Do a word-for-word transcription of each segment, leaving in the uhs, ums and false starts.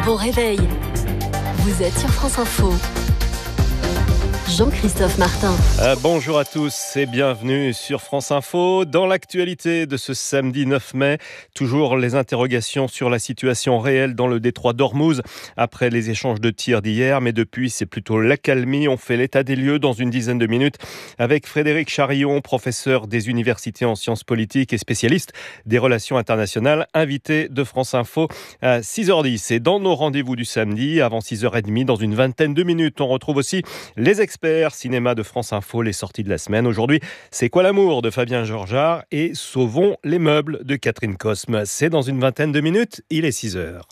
Bon réveil. Vous êtes sur France Info. Jean-Christophe Martin. Euh, bonjour à tous et bienvenue sur France Info. Dans l'actualité de ce samedi neuf mai, toujours les interrogations sur la situation réelle dans le détroit d'Ormuz après les échanges de tirs d'hier. Mais depuis, c'est plutôt l'accalmie. On fait l'état des lieux dans une dizaine de minutes avec Frédéric Charillon, professeur des universités en sciences politiques et spécialiste des relations internationales, invité de France Info à six heures dix. Et dans nos rendez-vous du samedi, avant six heures trente, dans une vingtaine de minutes, on retrouve aussi les experts cinéma de France Info, les sorties de la semaine. Aujourd'hui, C'est quoi l'amour de Fabien Georgard et Sauvons les meubles de Catherine Cosme. C'est dans une vingtaine de minutes, il est six heures.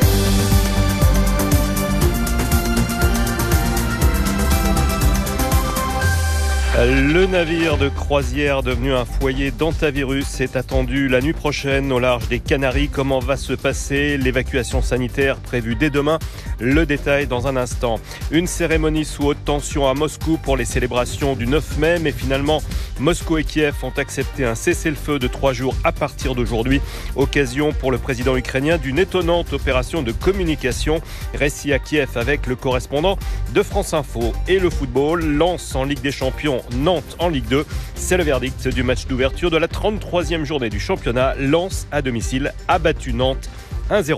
Le navire de croisière devenu un foyer d'hantavirus est attendu la nuit prochaine au large des Canaries. Comment va se passer l'évacuation sanitaire prévue dès demain? Le détail dans un instant. Une cérémonie sous haute tension à Moscou pour les célébrations du neuf mai, mais finalement, Moscou et Kiev ont accepté un cessez-le-feu de trois jours à partir d'aujourd'hui. Occasion pour le président ukrainien d'une étonnante opération de communication. Récit à Kiev avec le correspondant de France Info. Et le football, Lens en Ligue des Champions, Nantes en Ligue deux. C'est le verdict du match d'ouverture de la trente-troisième journée du championnat. Lens à domicile a battu Nantes un zéro.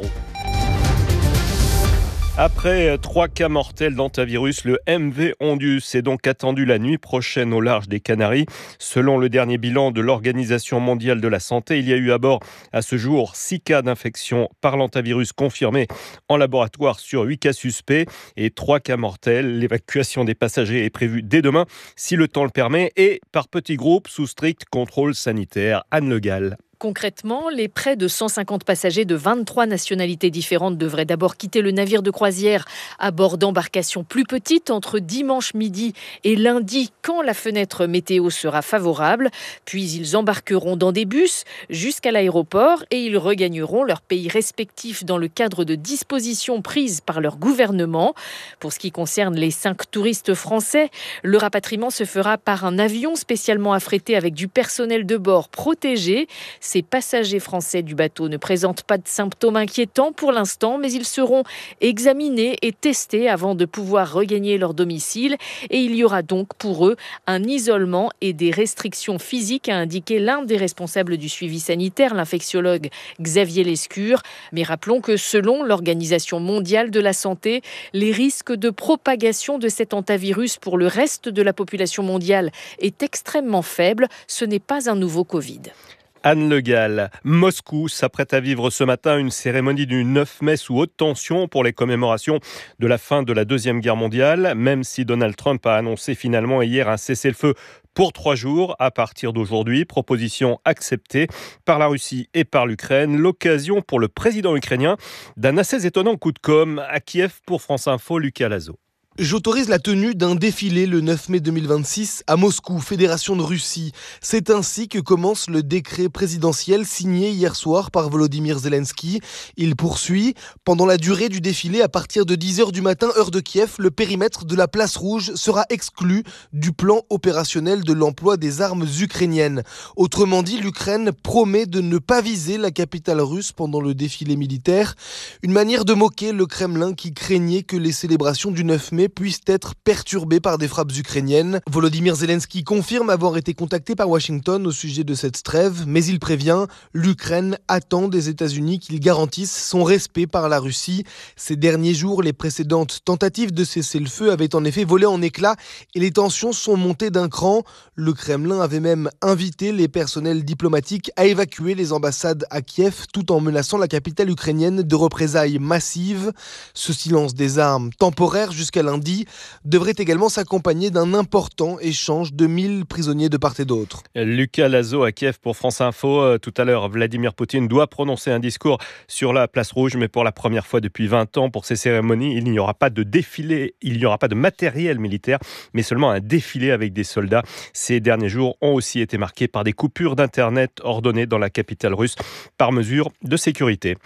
Après trois cas mortels d'hantavirus, le M V Ondus est donc attendu la nuit prochaine au large des Canaries. Selon le dernier bilan de l'Organisation mondiale de la santé, il y a eu à bord à ce jour six cas d'infection par l'hantavirus confirmés en laboratoire sur huit cas suspects et trois cas mortels. L'évacuation des passagers est prévue dès demain, si le temps le permet, et par petits groupes sous strict contrôle sanitaire. Anne Le Gall. Concrètement, les près de cent cinquante passagers de vingt-trois nationalités différentes devraient d'abord quitter le navire de croisière à bord d'embarcations plus petites entre dimanche midi et lundi quand la fenêtre météo sera favorable. Puis ils embarqueront dans des bus jusqu'à l'aéroport et ils regagneront leur pays respectif dans le cadre de dispositions prises par leur gouvernement. Pour ce qui concerne les cinq touristes français, le rapatriement se fera par un avion spécialement affrété avec du personnel de bord protégé. Ces passagers français du bateau ne présentent pas de symptômes inquiétants pour l'instant, mais ils seront examinés et testés avant de pouvoir regagner leur domicile. Et il y aura donc pour eux un isolement et des restrictions physiques, a indiqué l'un des responsables du suivi sanitaire, l'infectiologue Xavier Lescure. Mais rappelons que selon l'Organisation mondiale de la santé, les risques de propagation de cet hantavirus pour le reste de la population mondiale est extrêmement faible. Ce n'est pas un nouveau Covid. Anne Le Gall. Moscou s'apprête à vivre ce matin une cérémonie du neuf mai sous haute tension pour les commémorations de la fin de la Deuxième Guerre mondiale, même si Donald Trump a annoncé finalement hier un cessez-le-feu pour trois jours à partir d'aujourd'hui. Proposition acceptée par la Russie et par l'Ukraine. L'occasion pour le président ukrainien d'un assez étonnant coup de com' à Kiev pour France Info, Lucas Lazo. J'autorise la tenue d'un défilé le neuf mai deux mille vingt-six à Moscou, Fédération de Russie. C'est ainsi que commence le décret présidentiel signé hier soir par Volodymyr Zelensky. Il poursuit. Pendant la durée du défilé, à partir de dix heures du matin, heure de Kiev, le périmètre de la place rouge sera exclu du plan opérationnel de l'emploi des armes ukrainiennes. Autrement dit, l'Ukraine promet de ne pas viser la capitale russe pendant le défilé militaire. Une manière de moquer le Kremlin qui craignait que les célébrations du neuf mai puissent être perturbés par des frappes ukrainiennes. Volodymyr Zelensky confirme avoir été contacté par Washington au sujet de cette trêve, mais il prévient, l'Ukraine attend des États-Unis qu'ils garantissent son respect par la Russie. Ces derniers jours, les précédentes tentatives de cessez-le-feu avaient en effet volé en éclats et les tensions sont montées d'un cran. Le Kremlin avait même invité les personnels diplomatiques à évacuer les ambassades à Kiev tout en menaçant la capitale ukrainienne de représailles massives. Ce silence des armes temporaire jusqu'à lundi devrait également s'accompagner d'un important échange de mille prisonniers de part et d'autre. Lucas Lazo à Kiev pour France Info. Tout à l'heure, Vladimir Poutine doit prononcer un discours sur la place rouge, mais pour la première fois depuis vingt ans, pour ces cérémonies, il n'y aura pas de défilé, il n'y aura pas de matériel militaire, mais seulement un défilé avec des soldats. Ces derniers jours ont aussi été marqués par des coupures d'Internet ordonnées dans la capitale russe par mesure de sécurité.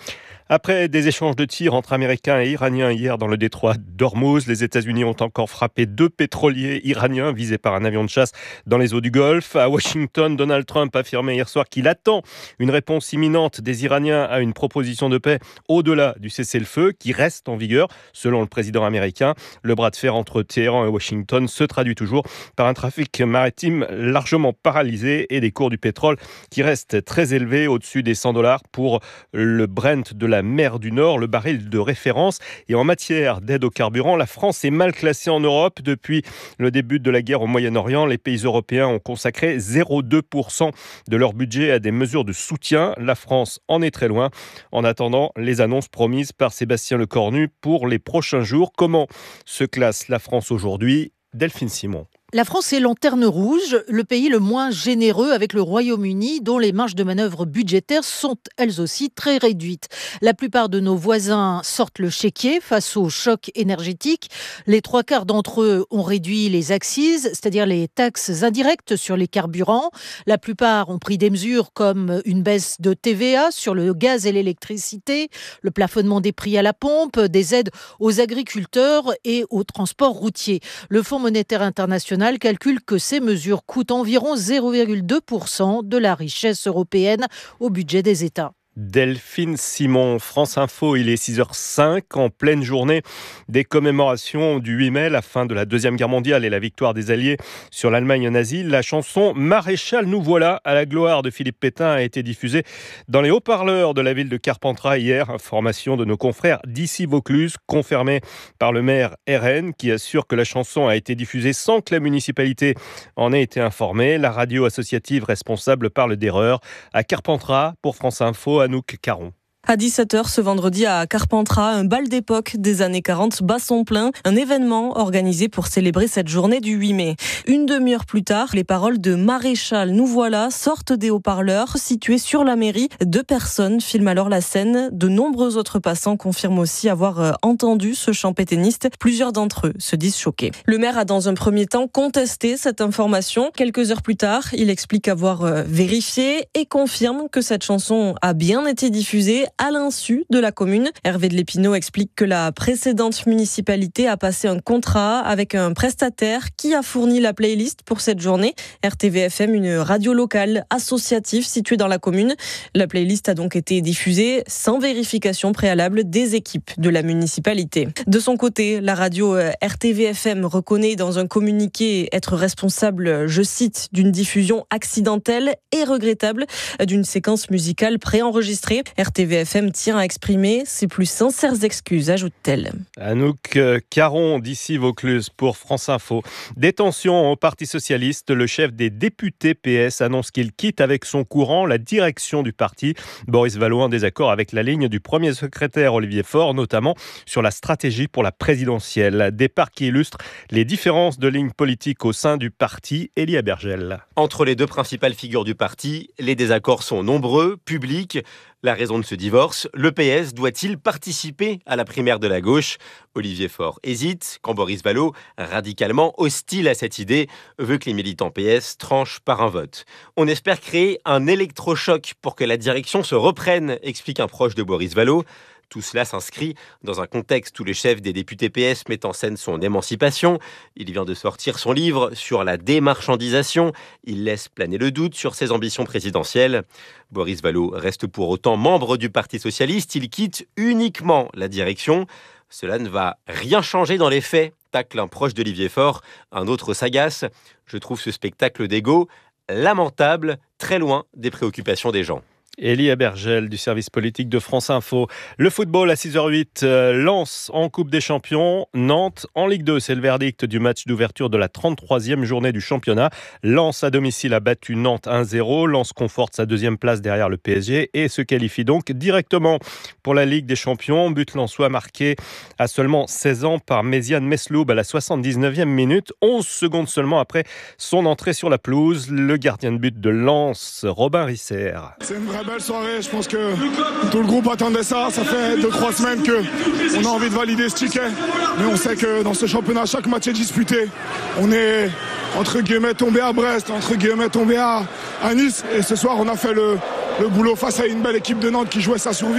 Après des échanges de tirs entre Américains et Iraniens hier dans le détroit d'Ormuz, les États-Unis ont encore frappé deux pétroliers iraniens visés par un avion de chasse dans les eaux du Golfe. À Washington, Donald Trump a affirmé hier soir qu'il attend une réponse imminente des Iraniens à une proposition de paix au-delà du cessez-le-feu qui reste en vigueur. Selon le président américain, le bras de fer entre Téhéran et Washington se traduit toujours par un trafic maritime largement paralysé et des cours du pétrole qui restent très élevés, au-dessus des cent dollars pour le Brent de la mer du Nord, le baril de référence. Et en matière d'aide au carburant, la France est mal classée en Europe. Depuis le début de la guerre au Moyen-Orient, les pays européens ont consacré zéro virgule deux pour cent de leur budget à des mesures de soutien. La France en est très loin. En attendant, les annonces promises par Sébastien Lecornu pour les prochains jours. Comment se classe la France aujourd'hui ? Delphine Simon. La France est lanterne rouge, le pays le moins généreux avec le Royaume-Uni, dont les marges de manœuvre budgétaires sont elles aussi très réduites. La plupart de nos voisins sortent le chéquier face au choc énergétique. Les trois quarts d'entre eux ont réduit les accises, c'est-à-dire les taxes indirectes sur les carburants. La plupart ont pris des mesures comme une baisse de T V A sur le gaz et l'électricité, le plafonnement des prix à la pompe, des aides aux agriculteurs et au transport routier. Le Fonds monétaire international calcule que ces mesures coûtent environ zéro virgule deux pour cent de la richesse européenne au budget des États. Delphine Simon, France Info, il est six heures cinq, en pleine journée des commémorations du huit mai, la fin de la Deuxième Guerre mondiale et la victoire des Alliés sur l'Allemagne nazie. La chanson « Maréchal, nous voilà » à la gloire de Philippe Pétain a été diffusée dans les haut-parleurs de la ville de Carpentras hier. Information de nos confrères d'Issy Vaucluse, confirmée par le maire R N, qui assure que la chanson a été diffusée sans que la municipalité en ait été informée. La radio associative responsable parle d'erreur. À Carpentras, pour France Info, Anouk Caron. À dix-sept heures ce vendredi à Carpentras, un bal d'époque des années quarante bat son plein, un événement organisé pour célébrer cette journée du huit mai. Une demi-heure plus tard, les paroles de Maréchal, nous voilà, sortent des haut-parleurs situés sur la mairie. Deux personnes filment alors la scène. De nombreux autres passants confirment aussi avoir entendu ce chant pétainiste. Plusieurs d'entre eux se disent choqués. Le maire a dans un premier temps contesté cette information. Quelques heures plus tard, il explique avoir vérifié et confirme que cette chanson a bien été diffusée à l'insu de la commune. Hervé de Lépinot explique que la précédente municipalité a passé un contrat avec un prestataire qui a fourni la playlist pour cette journée. R T V F M, une radio locale associative située dans la commune. La playlist a donc été diffusée sans vérification préalable des équipes de la municipalité. De son côté, la radio R T V F M reconnaît dans un communiqué être responsable, je cite, d'une diffusion accidentelle et regrettable d'une séquence musicale préenregistrée. R T V F M tient à exprimer ses plus sincères excuses, ajoute-t-elle. Anouk Caron d'Issy Vaucluse pour France Info. Détention au Parti Socialiste, le chef des députés P S annonce qu'il quitte avec son courant la direction du parti. Boris Vallaud en désaccord avec la ligne du premier secrétaire Olivier Faure, notamment sur la stratégie pour la présidentielle. Départ qui illustre les différences de lignes politiques au sein du parti. Elia Bergel. Entre les deux principales figures du parti, les désaccords sont nombreux, publics. La raison de ce divorce, le P S doit-il participer à la primaire de la gauche ? Olivier Faure hésite, quand Boris Vallaud, radicalement hostile à cette idée, veut que les militants P S tranchent par un vote. On espère créer un électrochoc pour que la direction se reprenne, explique un proche de Boris Vallaud. Tout cela s'inscrit dans un contexte où le chef des députés P S met en scène son émancipation. Il vient de sortir son livre sur la démarchandisation. Il laisse planer le doute sur ses ambitions présidentielles. Boris Vallaud reste pour autant membre du Parti socialiste. Il quitte uniquement la direction. Cela ne va rien changer dans les faits, tacle un proche d'Olivier Faure. Un autre s'agace. Je trouve ce spectacle d'égo lamentable, très loin des préoccupations des gens. Elia Bergel du service politique de France Info. Le football à six heures huit, euh, Lens en Coupe des Champions, Nantes en Ligue deux. C'est le verdict du match d'ouverture de la trente-troisième journée du championnat. Lens à domicile a battu Nantes un zéro. Lens conforte sa deuxième place derrière le P S G et se qualifie donc directement pour la Ligue des Champions. But lensois marqué à seulement seize ans par Méziane Mesloub à la soixante-dix-neuvième minute. onze secondes seulement après son entrée sur la pelouse. Le gardien de but de Lens, Robin Risser. C'est une vraie belle soirée, je pense que tout le groupe attendait ça. Ça fait deux trois semaines qu'on a envie de valider ce ticket. Mais on sait que dans ce championnat, chaque match est disputé. On est entre guillemets tombé à Brest, entre guillemets tombé à, à Nice. Et ce soir, on a fait le, le boulot face à une belle équipe de Nantes qui jouait sa survie.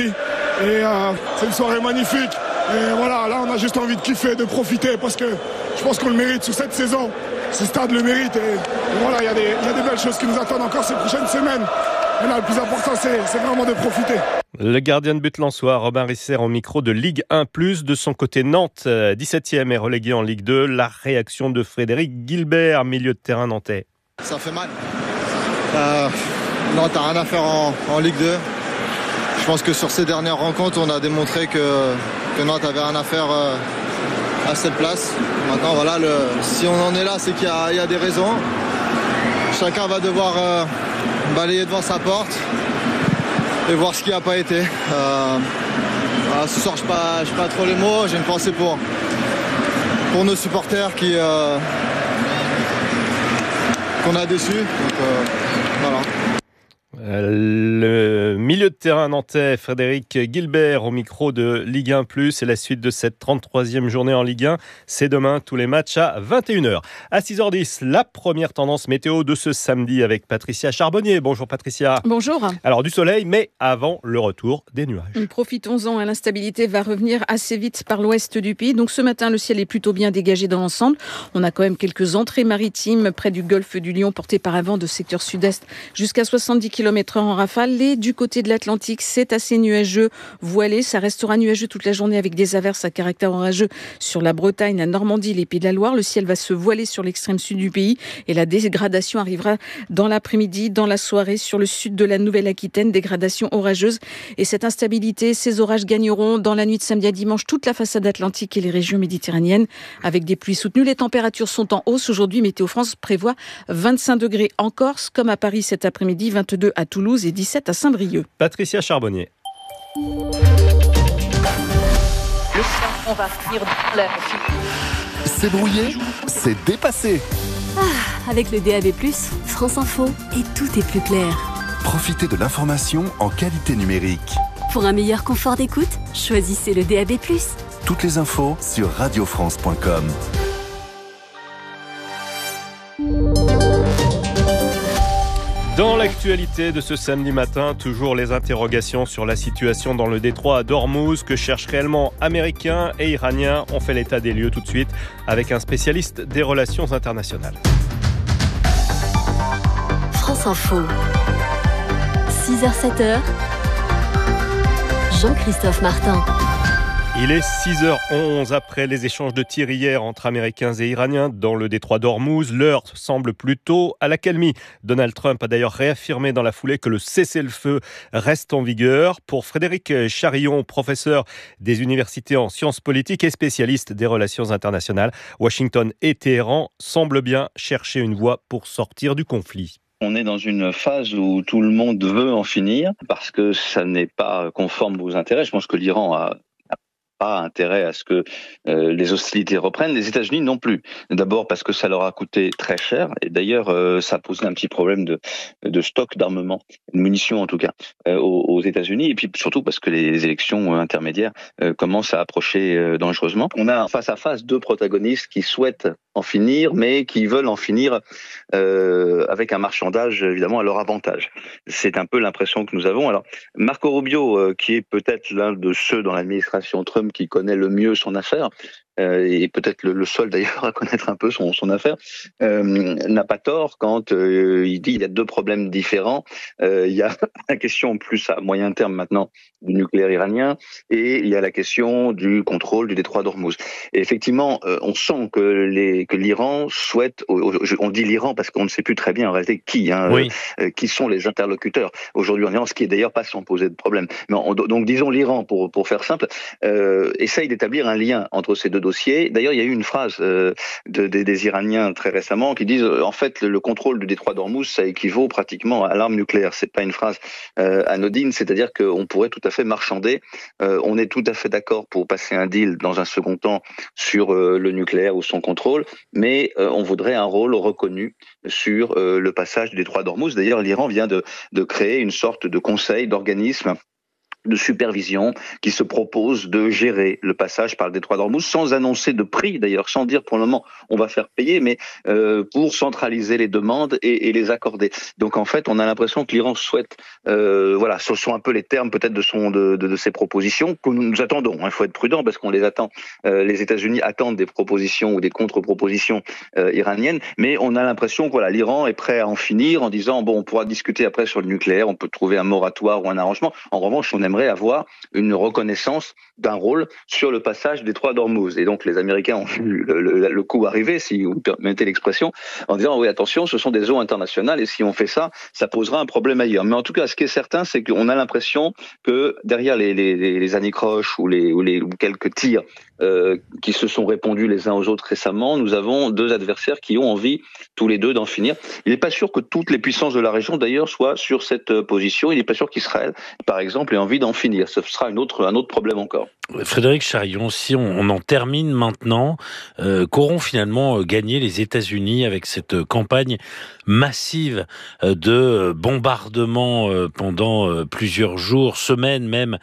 Et euh, c'est une soirée magnifique. Et voilà, là, on a juste envie de kiffer, de profiter, parce que je pense qu'on le mérite sur cette saison. Ce stade le mérite. Et, et voilà, il y, y a des belles choses qui nous attendent encore ces prochaines semaines. Mais là, le plus important, c'est, c'est vraiment de profiter. Le gardien de but lensois, Robin Risser, au micro de Ligue un plus. De son côté, Nantes, dix-septième, est relégué en Ligue deux. La réaction de Frédéric Guilbert, milieu de terrain nantais. Ça fait mal. Euh, Nantes n'a rien à faire en, en Ligue deux. Je pense que sur ces dernières rencontres, on a démontré que, que Nantes avait rien à faire euh, à cette place. Maintenant, voilà, le, si on en est là, c'est qu'il y a, il y a des raisons. Chacun va devoir euh, balayer devant sa porte et voir ce qui n'a pas été. Euh, voilà, ce soir, je n'ai pas, pas trop les mots. J'ai une pensée pour, pour nos supporters qui, euh, qu'on a déçus. Donc, euh, voilà. Le milieu de terrain nantais, Frédéric Guilbert, au micro de Ligue un plus, et la suite de cette trente-troisième journée en Ligue un, c'est demain, tous les matchs à vingt et une heures. À six heures dix, la première tendance météo de ce samedi avec Patricia Charbonnier. Bonjour Patricia. Bonjour. Alors du soleil, mais avant le retour des nuages. Profitons-en, l'instabilité va revenir assez vite par l'ouest du pays. Donc ce matin, le ciel est plutôt bien dégagé dans l'ensemble. On a quand même quelques entrées maritimes près du golfe du Lion, portées par un vent de secteur sud-est jusqu'à soixante-dix kilomètres heure en rafale. Et du côté de l'Atlantique, c'est assez nuageux, voilé. Ça restera nuageux toute la journée avec des averses à caractère orageux sur la Bretagne, la Normandie, les Pays de la Loire. Le ciel va se voiler sur l'extrême sud du pays et la dégradation arrivera dans l'après-midi, dans la soirée sur le sud de la Nouvelle-Aquitaine. Dégradation orageuse. Et cette instabilité, ces orages gagneront dans la nuit de samedi à dimanche toute la façade atlantique et les régions méditerranéennes avec des pluies soutenues. Les températures sont en hausse. Aujourd'hui, Météo France prévoit vingt-cinq degrés en Corse, comme à Paris cet après-midi, vingt-deux à Toulouse et dix-sept à Saint-Brieuc. Patricia Charbonnier. On va finir dans la... C'est brouillé, c'est dépassé. Ah, avec le D A B plus, France Info, et tout est plus clair. Profitez de l'information en qualité numérique. Pour un meilleur confort d'écoute, choisissez le D A B plus. Toutes les infos sur radio france point com. Dans l'actualité de ce samedi matin, toujours les interrogations sur la situation dans le détroit d'Ormuz. Que cherchent réellement Américains et Iraniens? On fait l'état des lieux tout de suite avec un spécialiste des relations internationales. France Info, six heures sept heures, Jean-Christophe Martin. Il est six heures onze après les échanges de tirs hier entre Américains et Iraniens dans le détroit d'Ormuz. L'heure semble plutôt à l'accalmie. Donald Trump a d'ailleurs réaffirmé dans la foulée que le cessez-le-feu reste en vigueur. Pour Frédéric Charillon, professeur des universités en sciences politiques et spécialiste des relations internationales, Washington et Téhéran semblent bien chercher une voie pour sortir du conflit. On est dans une phase où tout le monde veut en finir parce que ça n'est pas conforme aux intérêts. Je pense que l'Iran a pas intérêt à ce que euh, les hostilités reprennent. Les États-Unis non plus. D'abord parce que ça leur a coûté très cher et d'ailleurs euh, ça a posé un petit problème de, de stock d'armement, de munitions en tout cas, euh, aux, aux États-Unis et puis surtout parce que les élections intermédiaires euh, commencent à approcher euh, dangereusement. On a face à face deux protagonistes qui souhaitent en finir mais qui veulent en finir euh, avec un marchandage évidemment à leur avantage. C'est un peu l'impression que nous avons. Alors Marco Rubio euh, qui est peut-être l'un de ceux dans l'administration Trump qui connaît le mieux son affaire, euh, et peut-être le, le seul d'ailleurs à connaître un peu son, son affaire, euh, n'a pas tort quand euh, il dit il y a deux problèmes différents. Euh, il y a la question plus à moyen terme maintenant du nucléaire iranien et il y a la question du contrôle du détroit d'Ormuz. Et effectivement, euh, on sent que, les, que l'Iran souhaite, on dit l'Iran parce qu'on ne sait plus très bien en réalité qui, hein, oui. euh, qui sont les interlocuteurs aujourd'hui en Iran, ce qui est d'ailleurs pas sans poser de problème. Mais on, donc disons l'Iran pour, pour faire simple, euh, essaye d'établir un lien entre ces deux dossiers. D'ailleurs, il y a eu une phrase euh, de, de, des Iraniens très récemment qui disent en fait le, le contrôle du détroit d'Ormuz, ça équivaut pratiquement à l'arme nucléaire. C'est pas une phrase euh, anodine, c'est-à-dire qu'on pourrait tout à fait marchander. Euh, on est tout à fait d'accord pour passer un deal dans un second temps sur euh, le nucléaire ou son contrôle, mais euh, on voudrait un rôle reconnu sur euh, le passage du détroit d'Ormuz. D'ailleurs, l'Iran vient de, de créer une sorte de conseil, d'organisme de supervision qui se propose de gérer le passage par le détroit d'Ormuz sans annoncer de prix d'ailleurs, sans dire pour le moment on va faire payer, mais euh, pour centraliser les demandes et, et les accorder. Donc en fait on a l'impression que l'Iran souhaite, euh, voilà, ce sont un peu les termes peut-être de son de, de, de ses propositions que nous nous attendons. Il faut être prudent parce qu'on les attend. Euh, les États-Unis attendent des propositions ou des contre-propositions euh, iraniennes, mais on a l'impression que voilà, l'Iran est prêt à en finir en disant bon on pourra discuter après sur le nucléaire, on peut trouver un moratoire ou un arrangement. En revanche on aimerait avoir une reconnaissance d'un rôle sur le passage du détroit d'Ormuz. Et donc les Américains ont vu le, le, le coup arriver, si vous permettez l'expression, en disant oui attention, ce sont des eaux internationales et si on fait ça, ça posera un problème ailleurs. Mais en tout cas, ce qui est certain, c'est qu'on a l'impression que derrière les, les, les anicroches ou, les, ou, les, ou quelques tirs euh, qui se sont répondus les uns aux autres récemment, nous avons deux adversaires qui ont envie tous les deux d'en finir. Il n'est pas sûr que toutes les puissances de la région d'ailleurs soient sur cette position. Il n'est pas sûr qu'Israël, par exemple, ait envie d'en finir. Ce sera une autre, un autre problème encore. Frédéric Charion, si on, on en termine maintenant, euh, qu'auront finalement gagné les États-Unis avec cette campagne massive de bombardements pendant plusieurs jours, semaines même,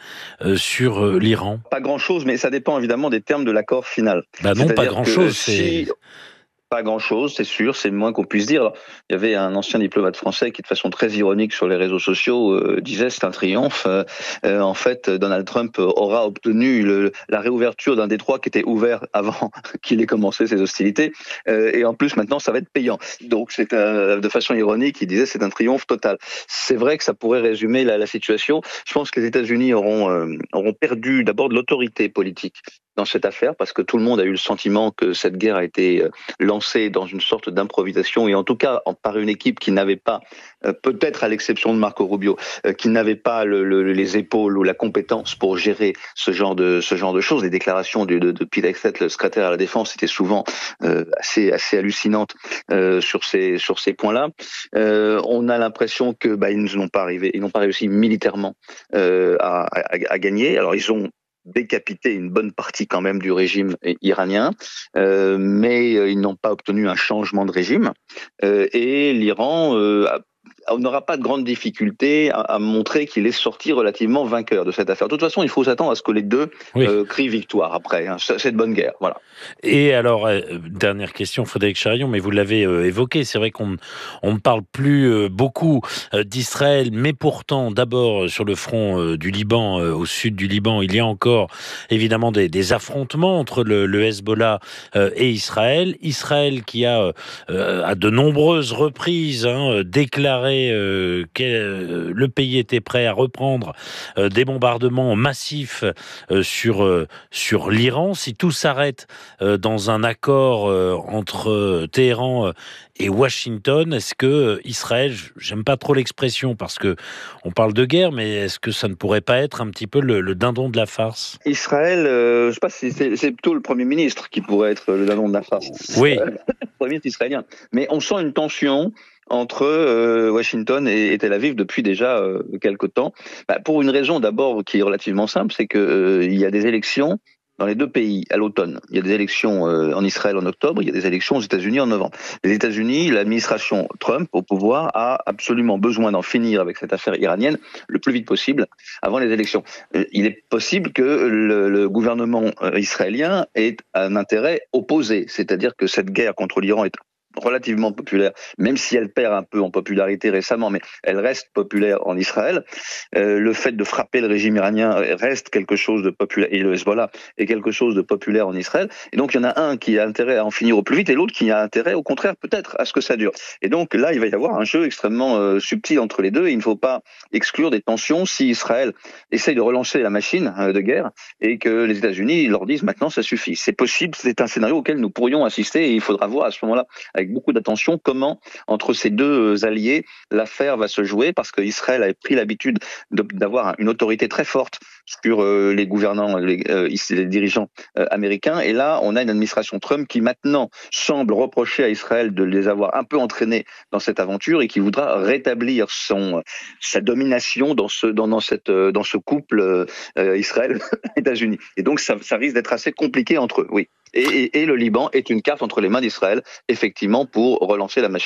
sur l'Iran? Pas grand-chose, mais ça dépend évidemment des termes de l'accord final. Bah non, pas grand-chose. Si... C'est... Pas grand-chose, c'est sûr, c'est le moins qu'on puisse dire. Alors, il y avait un ancien diplomate français qui, de façon très ironique sur les réseaux sociaux, euh, disait c'est un triomphe. Euh, euh, en fait, Donald Trump aura obtenu le, la réouverture d'un détroit qui était ouvert avant qu'il ait commencé ses hostilités. Euh, et en plus, maintenant, ça va être payant. Donc, c'est un, de façon ironique, il disait c'est un triomphe total. C'est vrai que ça pourrait résumer la, la situation. Je pense que les États-Unis auront, euh, auront perdu d'abord de l'autorité politique dans cette affaire, parce que tout le monde a eu le sentiment que cette guerre a été lancée dans une sorte d'improvisation, et en tout cas par une équipe qui n'avait pas, peut-être à l'exception de Marco Rubio, qui n'avait pas le, le, les épaules ou la compétence pour gérer ce genre de, ce genre de choses. Les déclarations de, de, de Pete Hegseth, le secrétaire à la Défense, étaient souvent euh, assez, assez hallucinantes euh, sur ces, sur ces points-là. Euh, on a l'impression que bah, ils n'ont pas arrivé, ils n'ont pas réussi militairement euh, à, à, à gagner. Alors ils ont décapité une bonne partie quand même du régime iranien, euh, mais euh, ils n'ont pas obtenu un changement de régime. Euh, et l'Iran euh, a on n'aura pas de grande difficulté à, à montrer qu'il est sorti relativement vainqueur de cette affaire. De toute façon, il faut s'attendre à ce que les deux oui. euh, crient victoire après. Hein. C'est de bonne guerre, voilà. Et alors, euh, dernière question, Frédéric Charion, mais vous l'avez euh, évoqué, c'est vrai qu'on on ne parle plus euh, beaucoup euh, d'Israël, mais pourtant, d'abord, euh, sur le front euh, du Liban, euh, au sud du Liban, il y a encore évidemment des, des affrontements entre le, le Hezbollah euh, et Israël. Israël qui a, euh, à de nombreuses reprises hein, déclaré Euh, que euh, le pays était prêt à reprendre euh, des bombardements massifs euh, sur euh, sur l'Iran. Si tout s'arrête euh, dans un accord euh, entre Téhéran euh, et Washington, est-ce que euh, Israël, j'aime pas trop l'expression parce que on parle de guerre, mais est-ce que ça ne pourrait pas être un petit peu le, le dindon de la farce? Israël, euh, je sais pas si c'est, c'est plutôt le Premier ministre qui pourrait être le dindon de la farce. Oui, euh, le Premier ministre israélien. Mais on sent une tension entre euh, Washington et, et Tel Aviv depuis déjà euh, quelque temps. Bah, pour une raison d'abord qui est relativement simple, c'est que euh, il y a des élections dans les deux pays à l'automne. Il y a des élections euh, en Israël en octobre, il y a des élections aux États-Unis en novembre. Les États-Unis, l'administration Trump au pouvoir a absolument besoin d'en finir avec cette affaire iranienne le plus vite possible avant les élections. Euh, il est possible que le, le gouvernement israélien ait un intérêt opposé, c'est-à-dire que cette guerre contre l'Iran est relativement populaire, même si elle perd un peu en popularité récemment, mais elle reste populaire en Israël. Euh, le fait de frapper le régime iranien reste quelque chose de populaire, et le Hezbollah est quelque chose de populaire en Israël. Et donc, il y en a un qui a intérêt à en finir au plus vite et l'autre qui a intérêt, au contraire, peut-être, à ce que ça dure. Et donc, là, il va y avoir un jeu extrêmement euh, subtil entre les deux et il ne faut pas exclure des tensions si Israël essaye de relancer la machine euh, de guerre et que les États-Unis leur disent maintenant, ça suffit. C'est possible, c'est un scénario auquel nous pourrions assister et il faudra voir à ce moment-là, avec beaucoup d'attention, comment, entre ces deux alliés, l'affaire va se jouer, parce qu'Israël a pris l'habitude de, d'avoir une autorité très forte sur euh, les gouvernants, les, euh, les dirigeants euh, américains, et là, on a une administration Trump qui maintenant semble reprocher à Israël de les avoir un peu entraînés dans cette aventure et qui voudra rétablir son, sa domination dans ce, dans, dans cette, dans ce couple euh, Israël-États-Unis. Et donc, ça, ça risque d'être assez compliqué entre eux, oui. Et, et, et le Liban est une carte entre les mains d'Israël, effectivement, pour relancer la machine.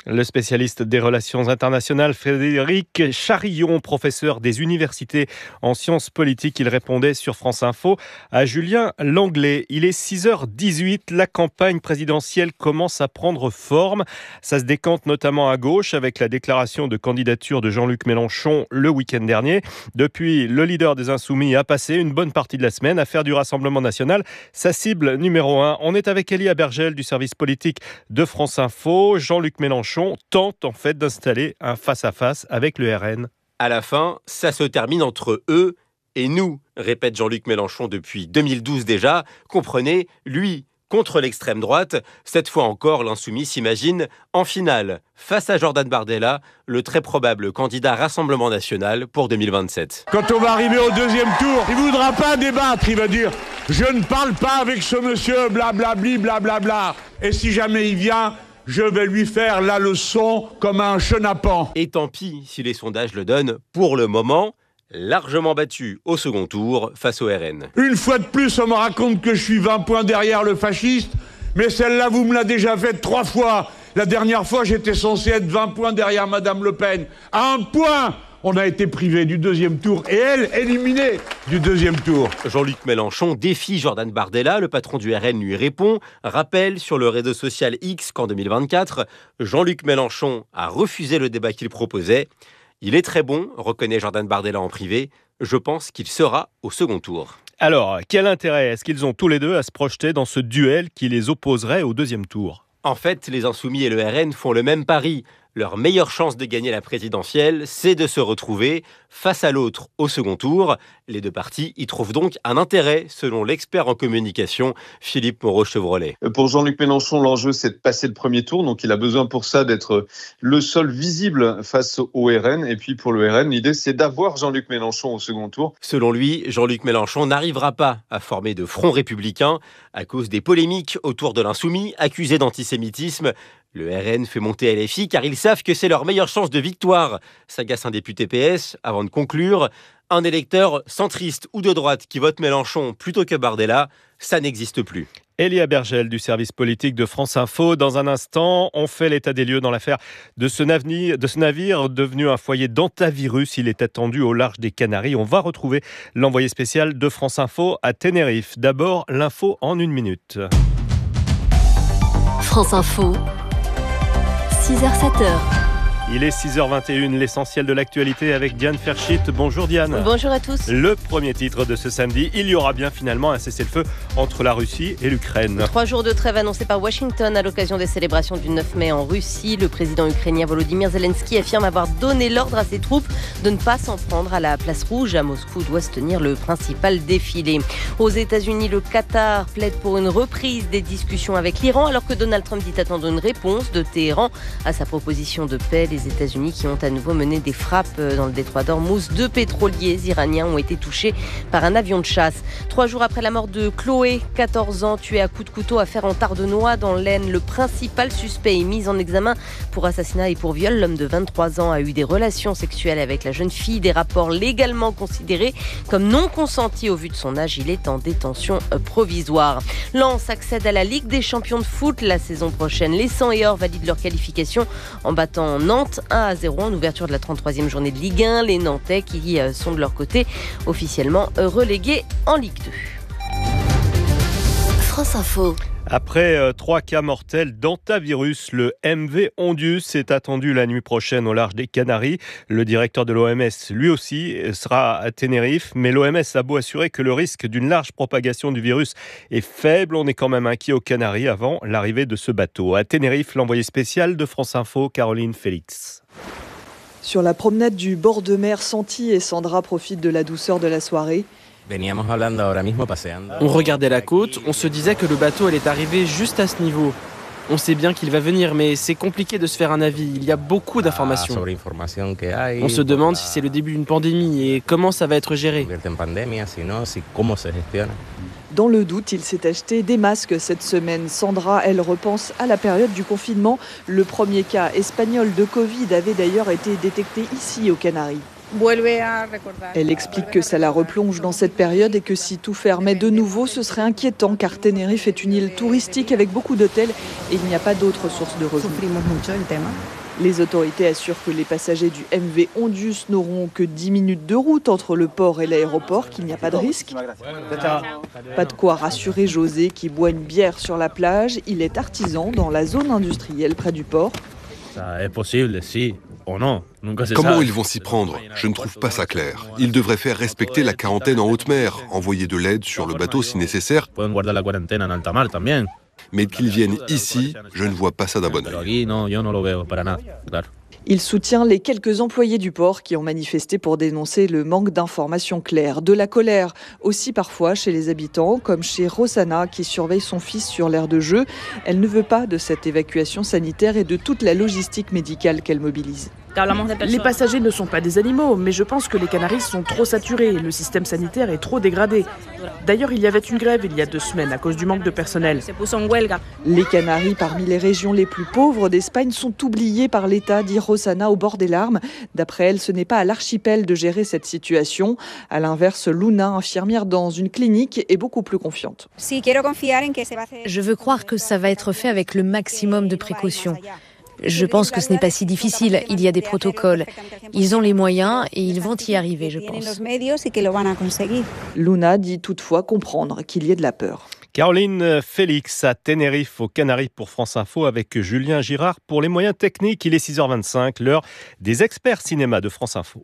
Le spécialiste des relations internationales, Frédéric Charillon, professeur des universités en sciences politiques, il répondait sur France Info à Julien Langlais. Il est six heures dix-huit, la campagne présidentielle commence à prendre forme. Ça se décante notamment à gauche avec la déclaration de candidature de Jean-Luc Mélenchon le week-end dernier. Depuis, le leader des Insoumis a passé une bonne partie de la semaine à faire du Rassemblement national sa cible numéro un. On est avec Elie Abergel du service politique de France Info. Jean-Luc Mélenchon tente en fait d'installer un face-à-face avec le R N. À la fin, ça se termine entre eux et nous, répète Jean-Luc Mélenchon depuis deux mille douze déjà. Comprenez, lui contre l'extrême droite. Cette fois encore, l'insoumis s'imagine en finale, face à Jordan Bardella, le très probable candidat Rassemblement national pour deux mille vingt-sept. Quand on va arriver au deuxième tour, il ne voudra pas débattre, il va dire « Je ne parle pas avec ce monsieur, blablabli, blablabla. » Et si jamais il vient, je vais lui faire la leçon comme un chenapan. Et tant pis si les sondages le donnent pour le moment, largement battu au second tour face au R N. Une fois de plus, on me raconte que je suis vingt points derrière le fasciste, mais celle-là, vous me l'avez déjà faite trois fois. La dernière fois, j'étais censé être vingt points derrière Madame Le Pen. À un point, on a été privé du deuxième tour et elle, éliminée du deuxième tour. Jean-Luc Mélenchon défie Jordan Bardella, le patron du R N lui répond, rappelle sur le réseau social X qu'en deux mille vingt-quatre, Jean-Luc Mélenchon a refusé le débat qu'il proposait. Il est très bon, reconnaît Jordan Bardella en privé. Je pense qu'il sera au second tour. Alors, quel intérêt est-ce qu'ils ont tous les deux à se projeter dans ce duel qui les opposerait au deuxième tour ? En fait, les Insoumis et le R N font le même pari. Leur meilleure chance de gagner la présidentielle, c'est de se retrouver face à l'autre au second tour. Les deux partis y trouvent donc un intérêt, selon l'expert en communication, Philippe Moreau-Chevrolet. Pour Jean-Luc Mélenchon, l'enjeu, c'est de passer le premier tour. Donc, il a besoin pour ça d'être le seul visible face au R N. Et puis, pour le R N, l'idée, c'est d'avoir Jean-Luc Mélenchon au second tour. Selon lui, Jean-Luc Mélenchon n'arrivera pas à former de front républicain à cause des polémiques autour de l'insoumis, accusé d'antisémitisme. Le R N fait monter L F I car ils savent que c'est leur meilleure chance de victoire, s'agace un député P S avant de conclure. Un électeur centriste ou de droite qui vote Mélenchon plutôt que Bardella, ça n'existe plus. Elie Abergel du service politique de France Info. Dans un instant, on fait l'état des lieux dans l'affaire de ce navire, de ce navire devenu un foyer d'antivirus. Il est attendu au large des Canaries. On va retrouver l'envoyé spécial de France Info à Tenerife. D'abord, l'info en une minute. France Info. six heures sept heures. Il est six heures vingt et une, l'essentiel de l'actualité avec Diane Ferschit. Bonjour Diane. Bonjour à tous. Le premier titre de ce samedi, il y aura bien finalement un cessez-le-feu entre la Russie et l'Ukraine. Trois jours de trêve annoncés par Washington à l'occasion des célébrations du neuf mai en Russie. Le président ukrainien Volodymyr Zelensky affirme avoir donné l'ordre à ses troupes de ne pas s'en prendre à la place rouge. À Moscou doit se tenir le principal défilé. Aux États-Unis, le Qatar plaide pour une reprise des discussions avec l'Iran alors que Donald Trump dit attendre une réponse de Téhéran à sa proposition de paix. Les États-Unis qui ont à nouveau mené des frappes dans le détroit d'Ormuz. Deux pétroliers iraniens ont été touchés par un avion de chasse. Trois jours après la mort de Chloé, quatorze ans, tuée à coups de couteau à Faire-en-Tardenois dans l'Aisne, le principal suspect est mis en examen pour assassinat et pour viol. L'homme de vingt-trois ans a eu des relations sexuelles avec la jeune fille, des rapports légalement considérés comme non consentis au vu de son âge. Il est en détention provisoire. Lens accède à la Ligue des champions de foot la saison prochaine. Les Sang et Or valident leur qualification en battant Nantes un à zéro en ouverture de la trente-troisième journée de Ligue un. Les Nantais qui sont de leur côté officiellement relégués en Ligue deux. France Info. Après euh, trois cas mortels d'antivirus, le M V Ondius est attendu la nuit prochaine au large des Canaries. Le directeur de l'O M S, lui aussi, sera à Tenerife. Mais l'O M S a beau assurer que le risque d'une large propagation du virus est faible. On est quand même inquiet aux Canaries avant l'arrivée de ce bateau. À Tenerife, l'envoyé spécial de France Info, Caroline Félix. Sur la promenade du bord de mer, Santi et Sandra profitent de la douceur de la soirée. On regardait la côte, on se disait que le bateau allait arriver juste à ce niveau. On sait bien qu'il va venir, mais c'est compliqué de se faire un avis. Il y a beaucoup d'informations. On se demande si c'est le début d'une pandémie et comment ça va être géré. Dans le doute, il s'est acheté des masques cette semaine. Sandra, elle repense à la période du confinement. Le premier cas espagnol de Covid avait d'ailleurs été détecté ici aux Canaries. Elle explique que ça la replonge dans cette période et que si tout fermait de nouveau, ce serait inquiétant car Tenerife est une île touristique avec beaucoup d'hôtels et il n'y a pas d'autres sources de revenus. Les autorités assurent que les passagers du M V Ondius n'auront que dix minutes de route entre le port et l'aéroport, qu'il n'y a pas de risque. Pas de quoi rassurer José qui boit une bière sur la plage. Il est artisan dans la zone industrielle près du port. Ça est possible, si. Oh non. Comment ils vont s'y prendre? Je ne trouve pas ça clair. Ils devraient faire respecter la quarantaine en haute mer, envoyer de l'aide sur le bateau si nécessaire. Mais qu'ils viennent ici, je ne vois pas ça d'un bon œil. Il soutient les quelques employés du port qui ont manifesté pour dénoncer le manque d'informations claires. De la colère aussi parfois chez les habitants, comme chez Rosana qui surveille son fils sur l'aire de jeu. Elle ne veut pas de cette évacuation sanitaire et de toute la logistique médicale qu'elle mobilise. Les passagers ne sont pas des animaux, mais je pense que les Canaries sont trop saturés. Le système sanitaire est trop dégradé. D'ailleurs, il y avait une grève il y a deux semaines à cause du manque de personnel. Les Canaries, parmi les régions les plus pauvres d'Espagne, sont oubliées par l'État, dit Rosana au bord des larmes. D'après elle, ce n'est pas à l'archipel de gérer cette situation. À l'inverse, Luna, infirmière dans une clinique, est beaucoup plus confiante. Je veux croire que ça va être fait avec le maximum de précautions. Je pense que ce n'est pas si difficile, il y a des protocoles. Ils ont les moyens et ils vont y arriver, je pense. Luna dit toutefois comprendre qu'il y ait de la peur. Caroline Félix à Tenerife, aux Canaries pour France Info avec Julien Girard pour les moyens techniques. Il est six heures vingt-cinq, l'heure des experts cinéma de France Info.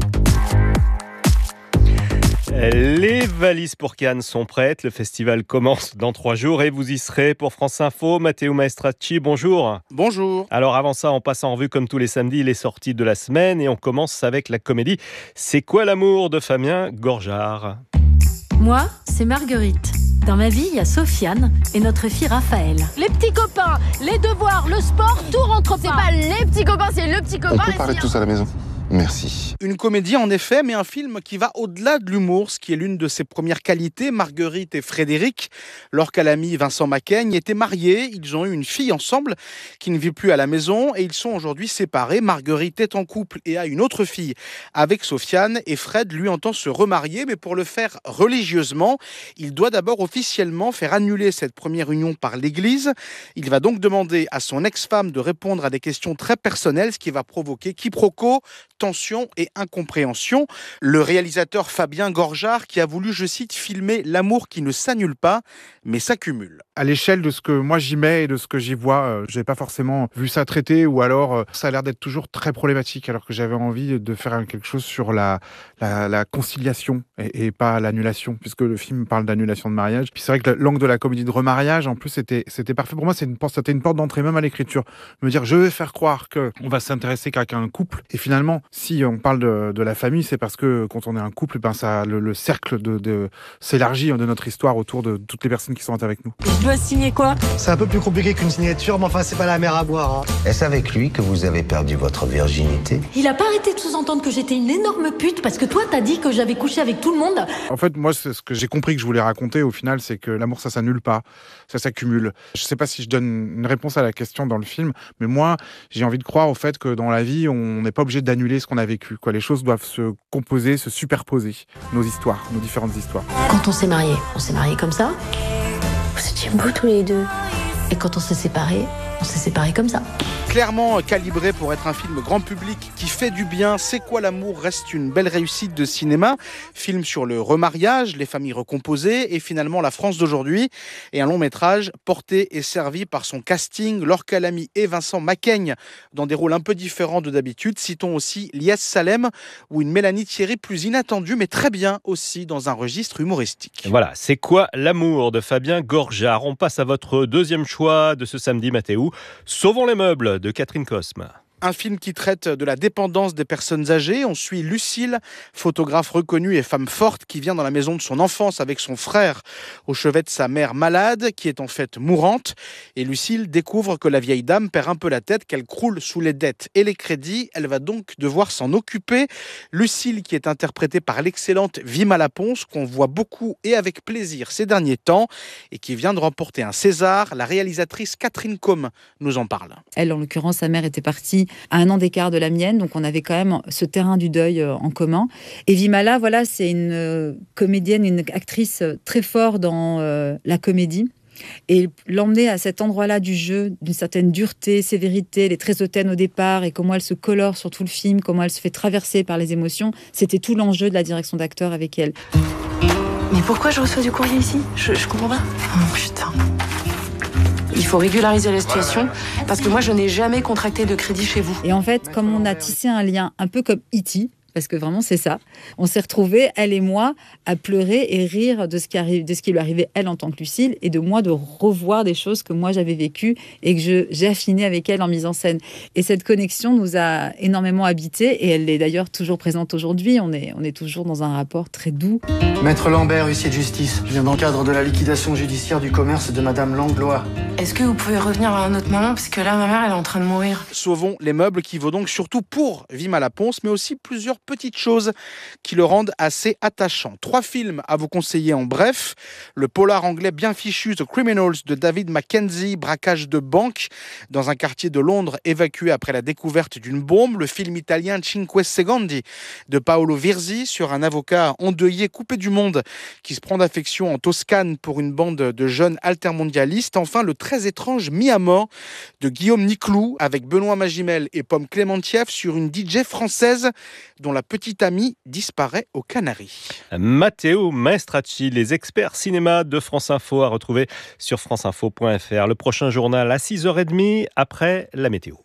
Les valises pour Cannes sont prêtes. Le festival commence dans trois jours et vous y serez pour France Info. Matteo Maestracci, bonjour. Bonjour. Alors avant ça, on passe en revue comme tous les samedis les sorties de la semaine et on commence avec la comédie C'est quoi l'amour de Fabien Gorjard. Moi, c'est Marguerite. Dans ma vie, il y a Sofiane et notre fille Raphaël. Les petits copains, les devoirs, le sport, tout rentre pas. C'est pas les petits copains, c'est le petit copain. On peut parler de tous à la maison. Merci. Une comédie en effet, mais un film qui va au-delà de l'humour, ce qui est l'une de ses premières qualités. Marguerite et Frédéric, leur ami Vincent Macaigne, étaient mariés. Ils ont eu une fille ensemble qui ne vit plus à la maison et ils sont aujourd'hui séparés. Marguerite est en couple et a une autre fille avec Sofiane et Fred lui entend se remarier, mais pour le faire religieusement, il doit d'abord officiellement faire annuler cette première union par l'Église. Il va donc demander à son ex-femme de répondre à des questions très personnelles, ce qui va provoquer quiproquo, tension et incompréhension. Le réalisateur Fabien Gorjard qui a voulu, je cite, filmer l'amour qui ne s'annule pas, mais s'accumule. À l'échelle de ce que moi j'y mets et de ce que j'y vois, euh, j'ai pas forcément vu ça traité, ou alors euh, ça a l'air d'être toujours très problématique, alors que j'avais envie de faire quelque chose sur la, la, la conciliation et, et pas l'annulation, puisque le film parle d'annulation de mariage. Puis c'est vrai que l'angle de la comédie de remariage, en plus, c'était, c'était parfait pour moi. C'est une, c'était une porte d'entrée même à l'écriture. Me dire, je vais faire croire qu'on va s'intéresser qu'à un couple, et finalement, si on parle de, de la famille, c'est parce que quand on est un couple, ben ça, le, le cercle de, de, s'élargit de notre histoire autour de toutes les personnes qui sont avec nous. Je dois signer quoi? C'est un peu plus compliqué qu'une signature, mais enfin c'est pas la mer à boire. Hein. Est-ce avec lui que vous avez perdu votre virginité? Il a pas arrêté de sous-entendre que j'étais une énorme pute parce que toi t'as dit que j'avais couché avec tout le monde. En fait, moi, c'est ce que j'ai compris que je voulais raconter au final, c'est que l'amour ça s'annule pas, ça s'accumule. Je sais pas si je donne une réponse à la question dans le film, mais moi j'ai envie de croire au fait que dans la vie on n'est pas obligé d'annuler ce qu'on a vécu. Quoi. Les choses doivent se composer, se superposer, nos histoires, nos différentes histoires. Quand on s'est mariés, on s'est mariés comme ça. Vous étiez beaux tous les deux. Et quand on s'est séparés, on s'est séparés comme ça. Clairement calibré pour être un film grand public qui fait du bien, C'est quoi l'amour reste une belle réussite de cinéma. Film sur le remariage, les familles recomposées et finalement la France d'aujourd'hui. Et un long métrage porté et servi par son casting, Laure Calamy et Vincent Macaigne dans des rôles un peu différents de d'habitude. Citons aussi Lies Salem ou une Mélanie Thierry plus inattendue mais très bien aussi dans un registre humoristique. Voilà, C'est quoi l'amour de Fabien Gorjard. On passe à votre deuxième choix de ce samedi, Mathéo. Sauvons les meubles de Catherine Cosme. Un film qui traite de la dépendance des personnes âgées. On suit Lucille, photographe reconnue et femme forte qui vient dans la maison de son enfance avec son frère au chevet de sa mère malade qui est en fait mourante. Et Lucille découvre que la vieille dame perd un peu la tête, qu'elle croule sous les dettes et les crédits. Elle va donc devoir s'en occuper. Lucille qui est interprétée par l'excellente Vima Laponce qu'on voit beaucoup et avec plaisir ces derniers temps et qui vient de remporter un César. La réalisatrice Catherine Cosme nous en parle. Elle, en l'occurrence, sa mère était partie à un an d'écart de la mienne, donc on avait quand même ce terrain du deuil en commun. Et Vimalaa, voilà, c'est une comédienne, une actrice très forte dans euh, la comédie. Et l'emmener à cet endroit-là du jeu, d'une certaine dureté, sévérité, elle est très hautaine au départ, et comment elle se colore sur tout le film, comment elle se fait traverser par les émotions, c'était tout l'enjeu de la direction d'acteur avec elle. Mais pourquoi je reçois du courrier ici ? Je, je comprends pas. Oh putain. Il faut régulariser la situation, parce que moi je n'ai jamais contracté de crédit chez vous. Et en fait, comme on a tissé un lien un peu comme E T, parce que vraiment c'est ça, on s'est retrouvés, elle et moi, à pleurer et rire de ce qui arrive, de ce qui lui arrivait elle en tant que Lucille, et de moi de revoir des choses que moi j'avais vécues et que je, j'ai affiné avec elle en mise en scène. Et cette connexion nous a énormément habités, et elle est d'ailleurs toujours présente aujourd'hui. On est, on est toujours dans un rapport très doux. Maître Lambert, huissier de justice. Je viens dans le cadre de la liquidation judiciaire du commerce de Madame Langlois. Est-ce que vous pouvez revenir à un autre moment, parce que là ma mère elle est en train de mourir. Sauvons les meubles, qui vaut donc surtout pour Vimalaa Ponce, mais aussi plusieurs petites choses qui le rendent assez attachant. Trois films à vous conseiller en bref. Le polar anglais bien fichu The Criminals de David Mackenzie, braquage de banque dans un quartier de Londres évacué après la découverte d'une bombe. Le film italien Cinque Secondi de Paolo Virzi sur un avocat endeuillé, coupé du monde, qui se prend d'affection en Toscane pour une bande de jeunes altermondialistes. Enfin, le très étrange Mis à mort de Guillaume Niclou avec Benoît Magimel et Pomme Clémentieff sur une D J française dont la petite amie disparaît aux Canaries. Matteo Maestracci, les experts cinéma de France Info, à retrouver sur franceinfo point f r. Le prochain journal à six heures trente après la météo.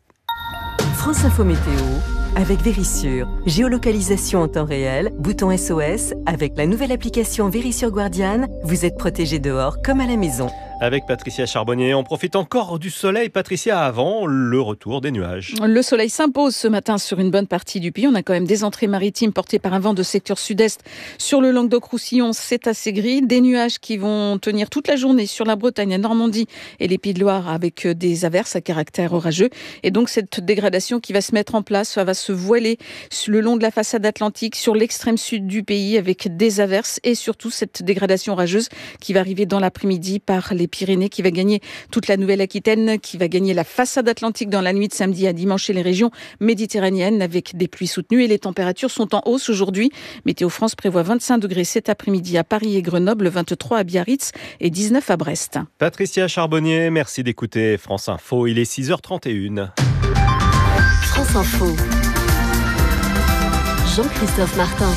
France Info Météo avec Vérissure. Géolocalisation en temps réel, bouton S O S. Avec la nouvelle application Vérissure Guardian, vous êtes protégé dehors comme à la maison. Avec Patricia Charbonnier, on profite encore du soleil. Patricia, avant le retour des nuages. Le soleil s'impose ce matin sur une bonne partie du pays. On a quand même des entrées maritimes portées par un vent de secteur sud-est. Sur le Languedoc-Roussillon, c'est assez gris. Des nuages qui vont tenir toute la journée sur la Bretagne, la Normandie et les Pays de Loire, avec des averses à caractère orageux. Et donc cette dégradation qui va se mettre en place, ça va se voiler le long de la façade atlantique, sur l'extrême sud du pays, avec des averses et surtout cette dégradation orageuse qui va arriver dans l'après-midi par les Pyrénées, qui va gagner toute la Nouvelle-Aquitaine, qui va gagner la façade atlantique dans la nuit de samedi à dimanche et les régions méditerranéennes avec des pluies soutenues. Et les températures sont en hausse aujourd'hui. Météo France prévoit vingt-cinq degrés cet après-midi à Paris et Grenoble, vingt-trois à Biarritz et dix-neuf à Brest. Patricia Charbonnier, merci d'écouter France Info. Il est six heures trente et une. France Info. Jean-Christophe Martin.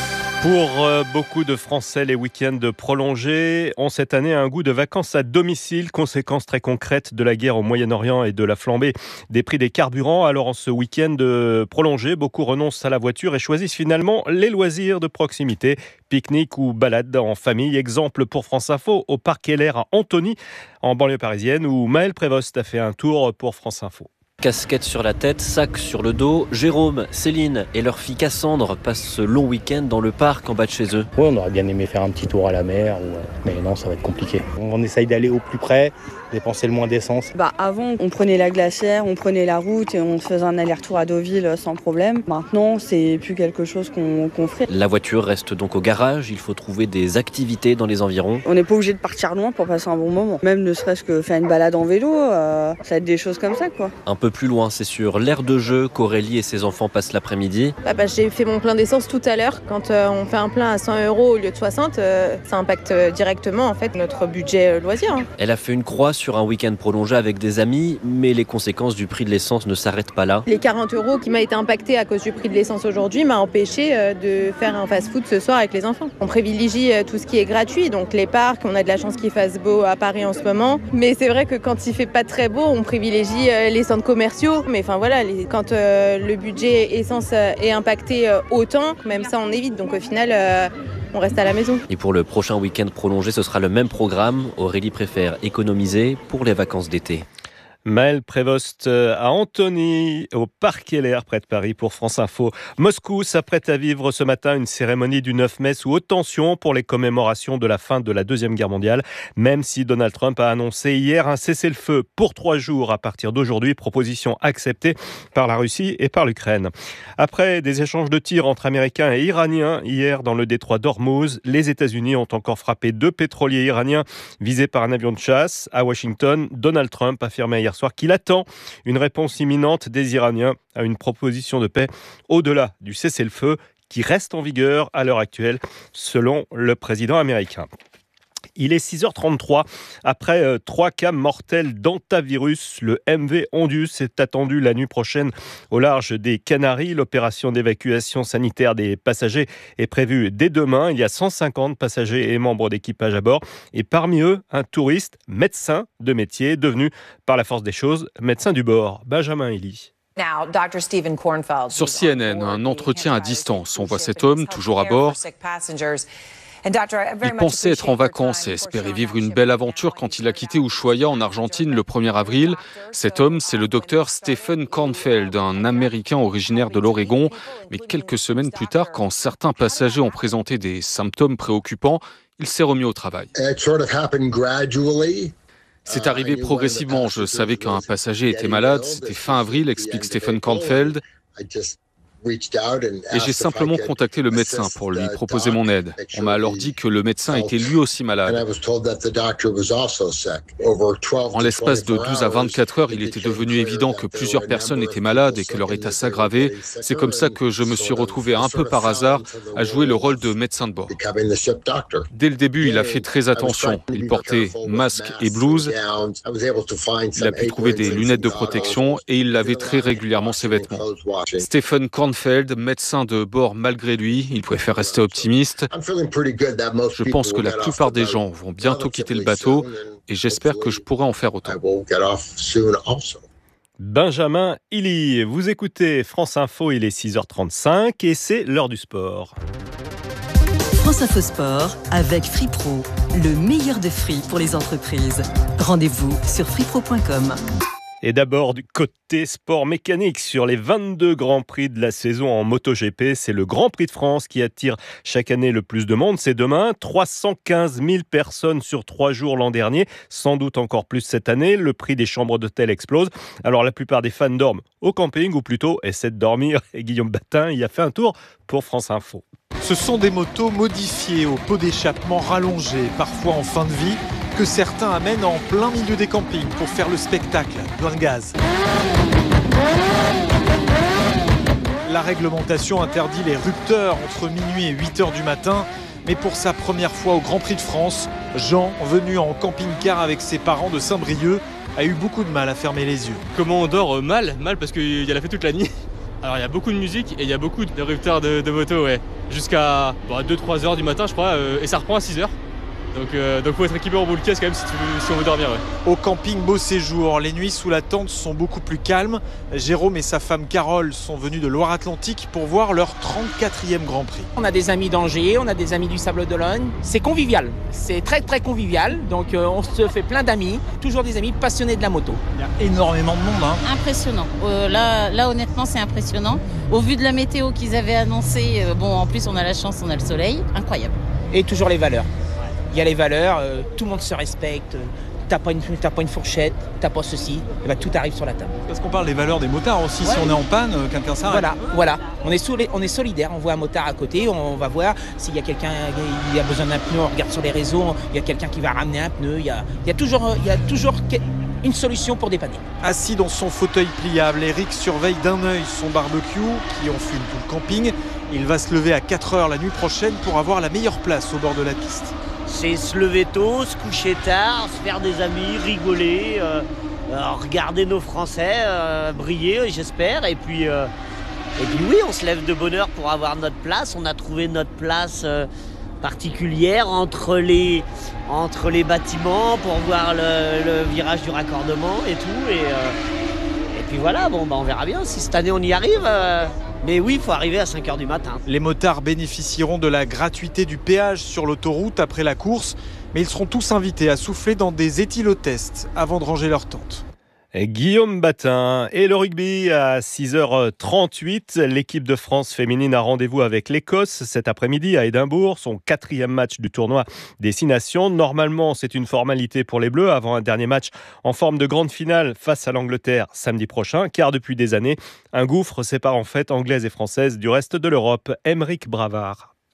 Pour euh, beaucoup de Français, les week-ends prolongés ont cette année un goût de vacances à domicile, conséquence très concrète de la guerre au Moyen-Orient et de la flambée des prix des carburants. Alors en ce week-end prolongé, beaucoup renoncent à la voiture et choisissent finalement les loisirs de proximité, pique-nique ou balade en famille. Exemple pour France Info au Parc Keller à Antony, en banlieue parisienne, où Maël Prévost a fait un tour pour France Info. Casquette sur la tête, sac sur le dos, Jérôme, Céline et leur fille Cassandre passent ce long week-end dans le parc en bas de chez eux. Oui, on aurait bien aimé faire un petit tour à la mer, ou... mais non, ça va être compliqué. On essaye d'aller au plus près, dépenser le moins d'essence. Bah, avant, on prenait la glacière, on prenait la route et on faisait un aller-retour à Deauville sans problème. Maintenant, c'est plus quelque chose qu'on, qu'on ferait. La voiture reste donc au garage, il faut trouver des activités dans les environs. On n'est pas obligé de partir loin pour passer un bon moment. Même ne serait-ce que faire une balade en vélo, euh, ça va être des choses comme ça, quoi. Un peu plus loin, c'est sur l'aire de jeu qu'Aurélie et ses enfants passent l'après-midi. Bah bah, j'ai fait mon plein d'essence tout à l'heure. Quand euh, on fait un plein à cent euros au lieu de soixante, euh, ça impacte directement en fait notre budget euh, loisir. Hein. Elle a fait une croix sur un week-end prolongé avec des amis, mais les conséquences du prix de l'essence ne s'arrêtent pas là. Les quarante euros qui m'a été impacté à cause du prix de l'essence aujourd'hui m'a empêché euh, de faire un fast-food ce soir avec les enfants. On privilégie euh, tout ce qui est gratuit, donc les parcs, on a de la chance qu'il fasse beau à Paris en ce moment. Mais c'est vrai que quand il fait pas très beau, on privilégie euh, les centres commerciaux. Mais enfin voilà, les, quand euh, le budget essence euh, est impacté euh, autant, même ça on évite. Donc au final, euh, on reste à la maison. Et pour le prochain week-end prolongé, ce sera le même programme. Aurélie préfère économiser pour les vacances d'été. Maël Prévost à Antony, au Parc Keller, près de Paris, pour France Info. Moscou s'apprête à vivre ce matin une cérémonie du neuf mai sous haute tension pour les commémorations de la fin de la Deuxième Guerre mondiale, même si Donald Trump a annoncé hier un cessez-le-feu pour trois jours à partir d'aujourd'hui, proposition acceptée par la Russie et par l'Ukraine. Après des échanges de tirs entre Américains et Iraniens hier dans le détroit d'Ormuz, les États-Unis ont encore frappé deux pétroliers iraniens visés par un avion de chasse. À Washington, Donald Trump affirmait hier soir qu'il attend une réponse imminente des Iraniens à une proposition de paix au-delà du cessez-le-feu qui reste en vigueur à l'heure actuelle, selon le président américain. Il est six heures trente-trois. Après euh, trois cas mortels d'hantavirus, le M V Ondus est attendu la nuit prochaine au large des Canaries. L'opération d'évacuation sanitaire des passagers est prévue dès demain. Il y a cent cinquante passagers et membres d'équipage à bord. Et parmi eux, un touriste médecin de métier, devenu par la force des choses médecin du bord. Benjamin Elie. Sur C N N, un entretien à distance. On voit cet homme, toujours à bord. Il pensait être en vacances et espérait vivre une belle aventure quand il a quitté Ushuaia en Argentine le premier avril. Cet homme, c'est le docteur Stephen Kornfeld, un Américain originaire de l'Oregon. Mais quelques semaines plus tard, quand certains passagers ont présenté des symptômes préoccupants, il s'est remis au travail. C'est arrivé progressivement. Je savais qu'un passager était malade. C'était fin avril, explique Stephen Kornfeld. Et j'ai simplement contacté le médecin pour lui proposer mon aide. On m'a alors dit que le médecin était lui aussi malade. En l'espace de douze à vingt-quatre heures, il était devenu évident que plusieurs personnes étaient malades et que leur état s'aggravait. C'est comme ça que je me suis retrouvé un peu par hasard à jouer le rôle de médecin de bord. Dès le début, il a fait très attention. Il portait masque et blouse. Il a pu trouver des lunettes de protection et il lavait très régulièrement ses vêtements. Stephen Kornfeld, médecin de bord malgré lui, il préfère rester optimiste. Je pense que la plupart des gens vont bientôt quitter le bateau et j'espère que je pourrai en faire autant. Benjamin Illy, vous écoutez France Info, il est six heures trente-cinq et c'est l'heure du sport. France Info Sport avec FreePro, le meilleur de free pour les entreprises. Rendez-vous sur freepro point com. Et d'abord, du côté sport mécanique, sur les vingt-deux Grands Prix de la saison en MotoGP, c'est le Grand Prix de France qui attire chaque année le plus de monde. C'est demain, trois cent quinze mille personnes sur trois jours l'an dernier, sans doute encore plus cette année. Le prix des chambres d'hôtel explose. Alors la plupart des fans dorment au camping, ou plutôt essaient de dormir. Et Guillaume Batin y a fait un tour pour France Info. Ce sont des motos modifiées, au pot d'échappement rallongé, parfois en fin de vie, que certains amènent en plein milieu des campings pour faire le spectacle, plein de gaz. La réglementation interdit les rupteurs entre minuit et huit heures du matin. Mais pour sa première fois au Grand Prix de France, Jean, venu en camping-car avec ses parents de Saint-Brieuc, a eu beaucoup de mal à fermer les yeux. Comment on dort ? Mal, mal parce qu'il y a la fête toute la nuit. Alors il y a beaucoup de musique et il y a beaucoup de rupteurs de, de moto, ouais. Jusqu'à bah, deux trois heures du matin je crois, euh, et ça reprend à six heures. Donc il euh, donc faut être équipé en boule caisse quand même si, tu veux, si on veut dormir. Ouais. Au camping Beau Séjour, les nuits sous la tente sont beaucoup plus calmes. Jérôme et sa femme Carole sont venus de Loire-Atlantique pour voir leur trente-quatrième Grand Prix. On a des amis d'Angers, on a des amis du Sable d'Olonne. C'est convivial, c'est très très convivial. Donc euh, on se fait plein d'amis, toujours des amis passionnés de la moto. Il y a énormément de monde. Hein. Impressionnant. Euh, là, là honnêtement c'est impressionnant. Au vu de la météo qu'ils avaient annoncée, euh, bon en plus on a la chance, on a le soleil, incroyable. Et toujours les valeurs. Il y a les valeurs, euh, tout le monde se respecte, euh, t'as pas une, t'as pas une fourchette, t'as pas ceci, et bah, tout arrive sur la table. Parce qu'on parle des valeurs des motards aussi, ouais. Si on est en panne, euh, quelqu'un s'arrête. Voilà, voilà. On est, soli- on est solidaire, on voit un motard à côté, on va voir s'il y a quelqu'un qui a besoin d'un pneu, on regarde sur les réseaux, il y a quelqu'un qui va ramener un pneu, il y a, il y a toujours, il y a toujours une solution pour dépanner. Assis dans son fauteuil pliable, Eric surveille d'un œil son barbecue qui enfume tout le camping. Il va se lever à quatre heures la nuit prochaine pour avoir la meilleure place au bord de la piste. C'est se lever tôt, se coucher tard, se faire des amis, rigoler, euh, euh, regarder nos Français euh, briller, j'espère. Et puis, euh, et puis oui, on se lève de bonne heure pour avoir notre place. On a trouvé notre place euh, particulière entre les, entre les bâtiments pour voir le, le virage du raccordement et tout. Et, euh, et puis voilà, bon, bah, on verra bien si cette année on y arrive. Euh, Mais oui, il faut arriver à cinq heures du matin. Les motards bénéficieront de la gratuité du péage sur l'autoroute après la course, mais ils seront tous invités à souffler dans des éthylotests avant de ranger leur tente. Et Guillaume Batin et le rugby à six heures trente-huit. L'équipe de France féminine a rendez-vous avec l'Écosse cet après-midi à Édimbourg, son quatrième match du tournoi des Six Nations. Normalement, c'est une formalité pour les Bleus avant un dernier match en forme de grande finale face à l'Angleterre samedi prochain, car depuis des années, un gouffre sépare en fait Anglaises et Françaises du reste de l'Europe. Aymeric Bravard.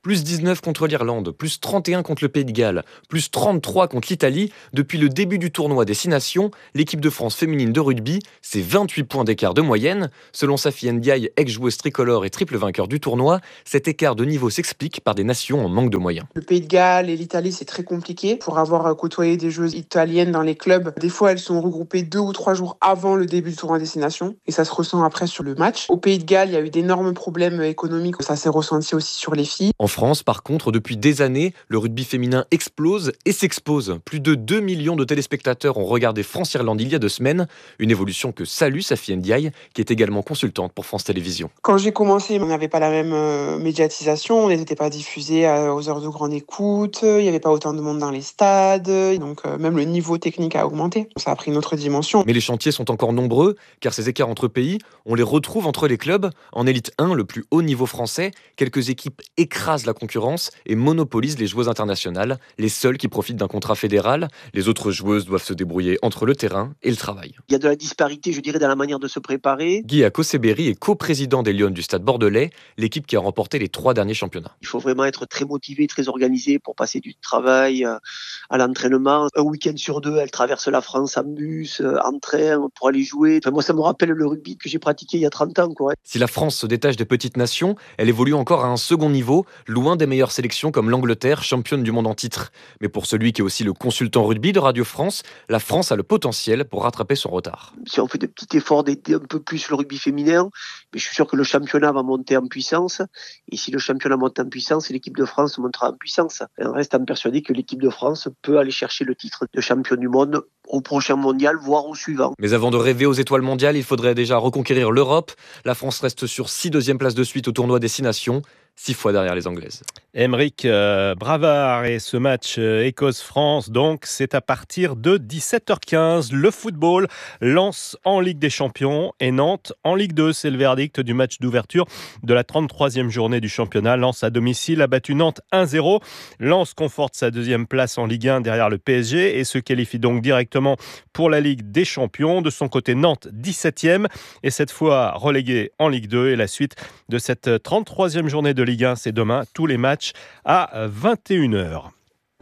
plus dix-neuf contre l'Irlande, plus trente et un contre le Pays de Galles, plus trente-trois contre l'Italie. Depuis le début du tournoi des Six Nations, l'équipe de France féminine de rugby, c'est vingt-huit points d'écart de moyenne. Selon Safi Ndiaye, ex-joueuse tricolore et triple vainqueur du tournoi, cet écart de niveau s'explique par des nations en manque de moyens. Le Pays de Galles et l'Italie, c'est très compliqué. Pour avoir côtoyé des joueuses italiennes dans les clubs, des fois elles sont regroupées deux ou trois jours avant le début du tournoi des Six Nations et ça se ressent après sur le match. Au Pays de Galles, il y a eu d'énormes problèmes économiques, ça s'est ressenti aussi sur les filles. En France, par contre, depuis des années, le rugby féminin explose et s'expose. Plus de deux millions de téléspectateurs ont regardé France-Irlande il y a deux semaines, une évolution que salue Safi Ndiaye, qui est également consultante pour France Télévisions. Quand j'ai commencé, on n'avait pas la même euh, médiatisation, on n'était pas diffusé euh, aux heures de grande écoute, il n'y avait pas autant de monde dans les stades, donc euh, même le niveau technique a augmenté. Ça a pris une autre dimension. Mais les chantiers sont encore nombreux, car ces écarts entre pays, on les retrouve entre les clubs. En élite un, le plus haut niveau français, quelques équipes écrasent la concurrence et monopolisent les joueuses internationales, les seules qui profitent d'un contrat fédéral. Les autres joueuses doivent se débrouiller entre le terrain et le travail. Il y a de la disparité, je dirais, dans la manière de se préparer. Guy Akoseberi est coprésident des Lions du Stade Bordelais, l'équipe qui a remporté les trois derniers championnats. Il faut vraiment être très motivé, très organisé pour passer du travail à l'entraînement. Un week-end sur deux, elle traverse la France en bus, en train, pour aller jouer. Enfin, moi, ça me rappelle le rugby que j'ai pratiqué il y a trente ans, quoi. Si la France se détache des petites nations, elle évolue encore à un second niveau, loin des meilleures sélections comme l'Angleterre, championne du monde en titre. Mais pour celui qui est aussi le consultant rugby de Radio France, la France a le potentiel pour rattraper son retard. Si on fait des petits efforts d'aider un peu plus le rugby féminin, mais je suis sûr que le championnat va monter en puissance. Et si le championnat monte en puissance, l'équipe de France montera en puissance. Et on reste persuadé que l'équipe de France peut aller chercher le titre de champion du monde au prochain mondial, voire au suivant. Mais avant de rêver aux étoiles mondiales, il faudrait déjà reconquérir l'Europe. La France reste sur six deuxièmes places de suite au tournoi des Six Nations, six fois derrière les Anglaises. Aymeric euh, Bravard et ce match euh, Écosse-France, donc c'est à partir de dix-sept heures quinze. Le football, Lens en Ligue des Champions et Nantes en Ligue deux. C'est le verdict du match d'ouverture de la trente-troisième journée du championnat. Lens à domicile a battu Nantes un zéro. Lens conforte sa deuxième place en Ligue un derrière le P S G et se qualifie donc directement pour la Ligue des Champions. De son côté, Nantes dix-septième et cette fois relégué en Ligue deux. Et la suite de cette trente-troisième journée de Ligue un, c'est demain. Tous les matchs à vingt et une heures.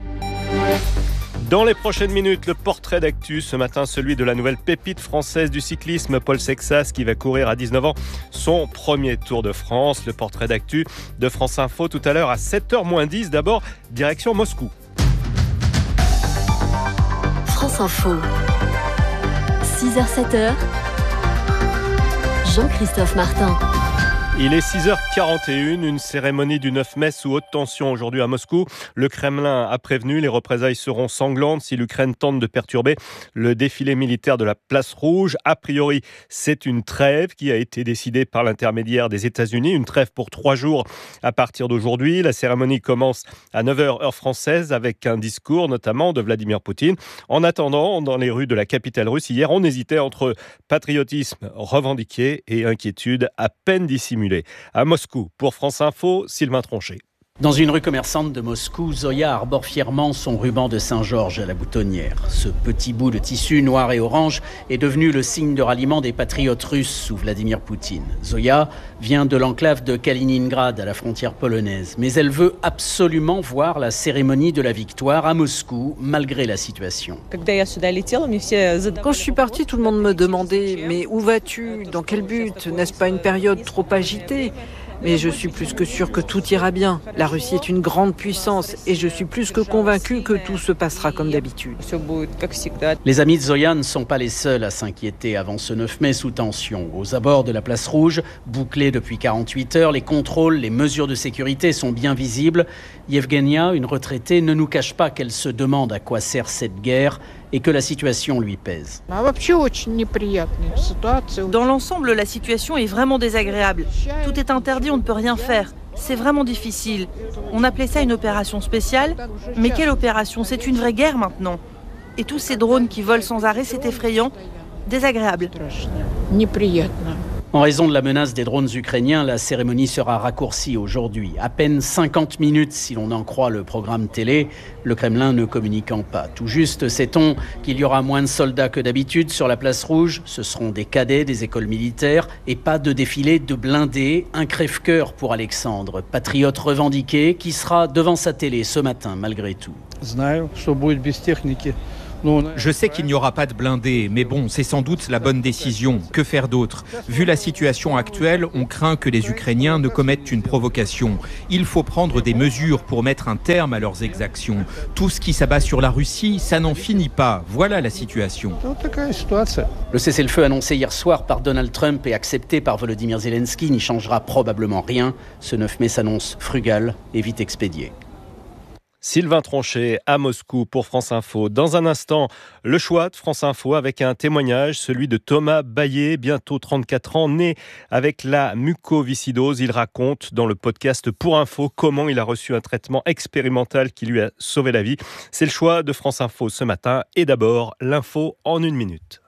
Dans les prochaines minutes, le portrait d'actu. Ce matin, celui de la nouvelle pépite française du cyclisme, Paul Sexas, qui va courir à dix-neuf ans son premier Tour de France. Le portrait d'actu de France Info tout à l'heure à sept heures moins dix. D'abord, direction Moscou. France Info. six heures sept heures. Jean-Christophe Martin. Il est six heures quarante et une, une cérémonie du neuf mai sous haute tension aujourd'hui à Moscou. Le Kremlin a prévenu, les représailles seront sanglantes si l'Ukraine tente de perturber le défilé militaire de la Place Rouge. A priori, c'est une trêve qui a été décidée par l'intermédiaire des États-Unis, une trêve pour trois jours à partir d'aujourd'hui. La cérémonie commence à neuf heures heure française avec un discours notamment de Vladimir Poutine. En attendant, dans les rues de la capitale russe, hier, on hésitait entre patriotisme revendiqué et inquiétude à peine dissimulée. À Moscou, pour France Info, Sylvain Tronchet. Dans une rue commerçante de Moscou, Zoya arbore fièrement son ruban de Saint-Georges à la boutonnière. Ce petit bout de tissu noir et orange est devenu le signe de ralliement des patriotes russes sous Vladimir Poutine. Zoya vient de l'enclave de Kaliningrad à la frontière polonaise, mais elle veut absolument voir la cérémonie de la victoire à Moscou, malgré la situation. Quand je suis partie, tout le monde me demandait « Mais où vas-tu ? Dans quel but ? N'est-ce pas une période trop agitée ?» Mais je suis plus que sûre que tout ira bien. La Russie est une grande puissance et je suis plus que convaincue que tout se passera comme d'habitude. Les amis de Zoya ne sont pas les seuls à s'inquiéter avant ce neuf mai sous tension. Aux abords de la Place Rouge, bouclée depuis quarante-huit heures, les contrôles, les mesures de sécurité sont bien visibles. Yevgenia, une retraitée, ne nous cache pas qu'elle se demande à quoi sert cette guerre et que la situation lui pèse. Dans l'ensemble, la situation est vraiment désagréable. Tout est interdit, on ne peut rien faire. C'est vraiment difficile. On appelait ça une opération spéciale, mais quelle opération ? C'est une vraie guerre maintenant. Et tous ces drones qui volent sans arrêt, c'est effrayant, désagréable. En raison de la menace des drones ukrainiens, la cérémonie sera raccourcie aujourd'hui. À peine cinquante minutes si l'on en croit le programme télé, le Kremlin ne communiquant pas. Tout juste sait-on qu'il y aura moins de soldats que d'habitude sur la place rouge. Ce seront des cadets des écoles militaires et pas de défilé de blindés. Un crève-cœur pour Alexandre, patriote revendiqué, qui sera devant sa télé ce matin malgré tout. Je sais qu'il n'y aura pas de blindés, mais bon, c'est sans doute la bonne décision. Que faire d'autre ? Vu la situation actuelle, on craint que les Ukrainiens ne commettent une provocation. Il faut prendre des mesures pour mettre un terme à leurs exactions. Tout ce qui s'abat sur la Russie, ça n'en finit pas. Voilà la situation. Le cessez-le-feu annoncé hier soir par Donald Trump et accepté par Volodymyr Zelensky n'y changera probablement rien. Ce neuf mai s'annonce frugal et vite expédié. Sylvain Tronchet à Moscou pour France Info. Dans un instant, le choix de France Info avec un témoignage, celui de Thomas Baillet, bientôt trente-quatre ans, né avec la mucoviscidose. Il raconte dans le podcast Pour Info comment il a reçu un traitement expérimental qui lui a sauvé la vie. C'est le choix de France Info ce matin. Et d'abord, l'info en une minute.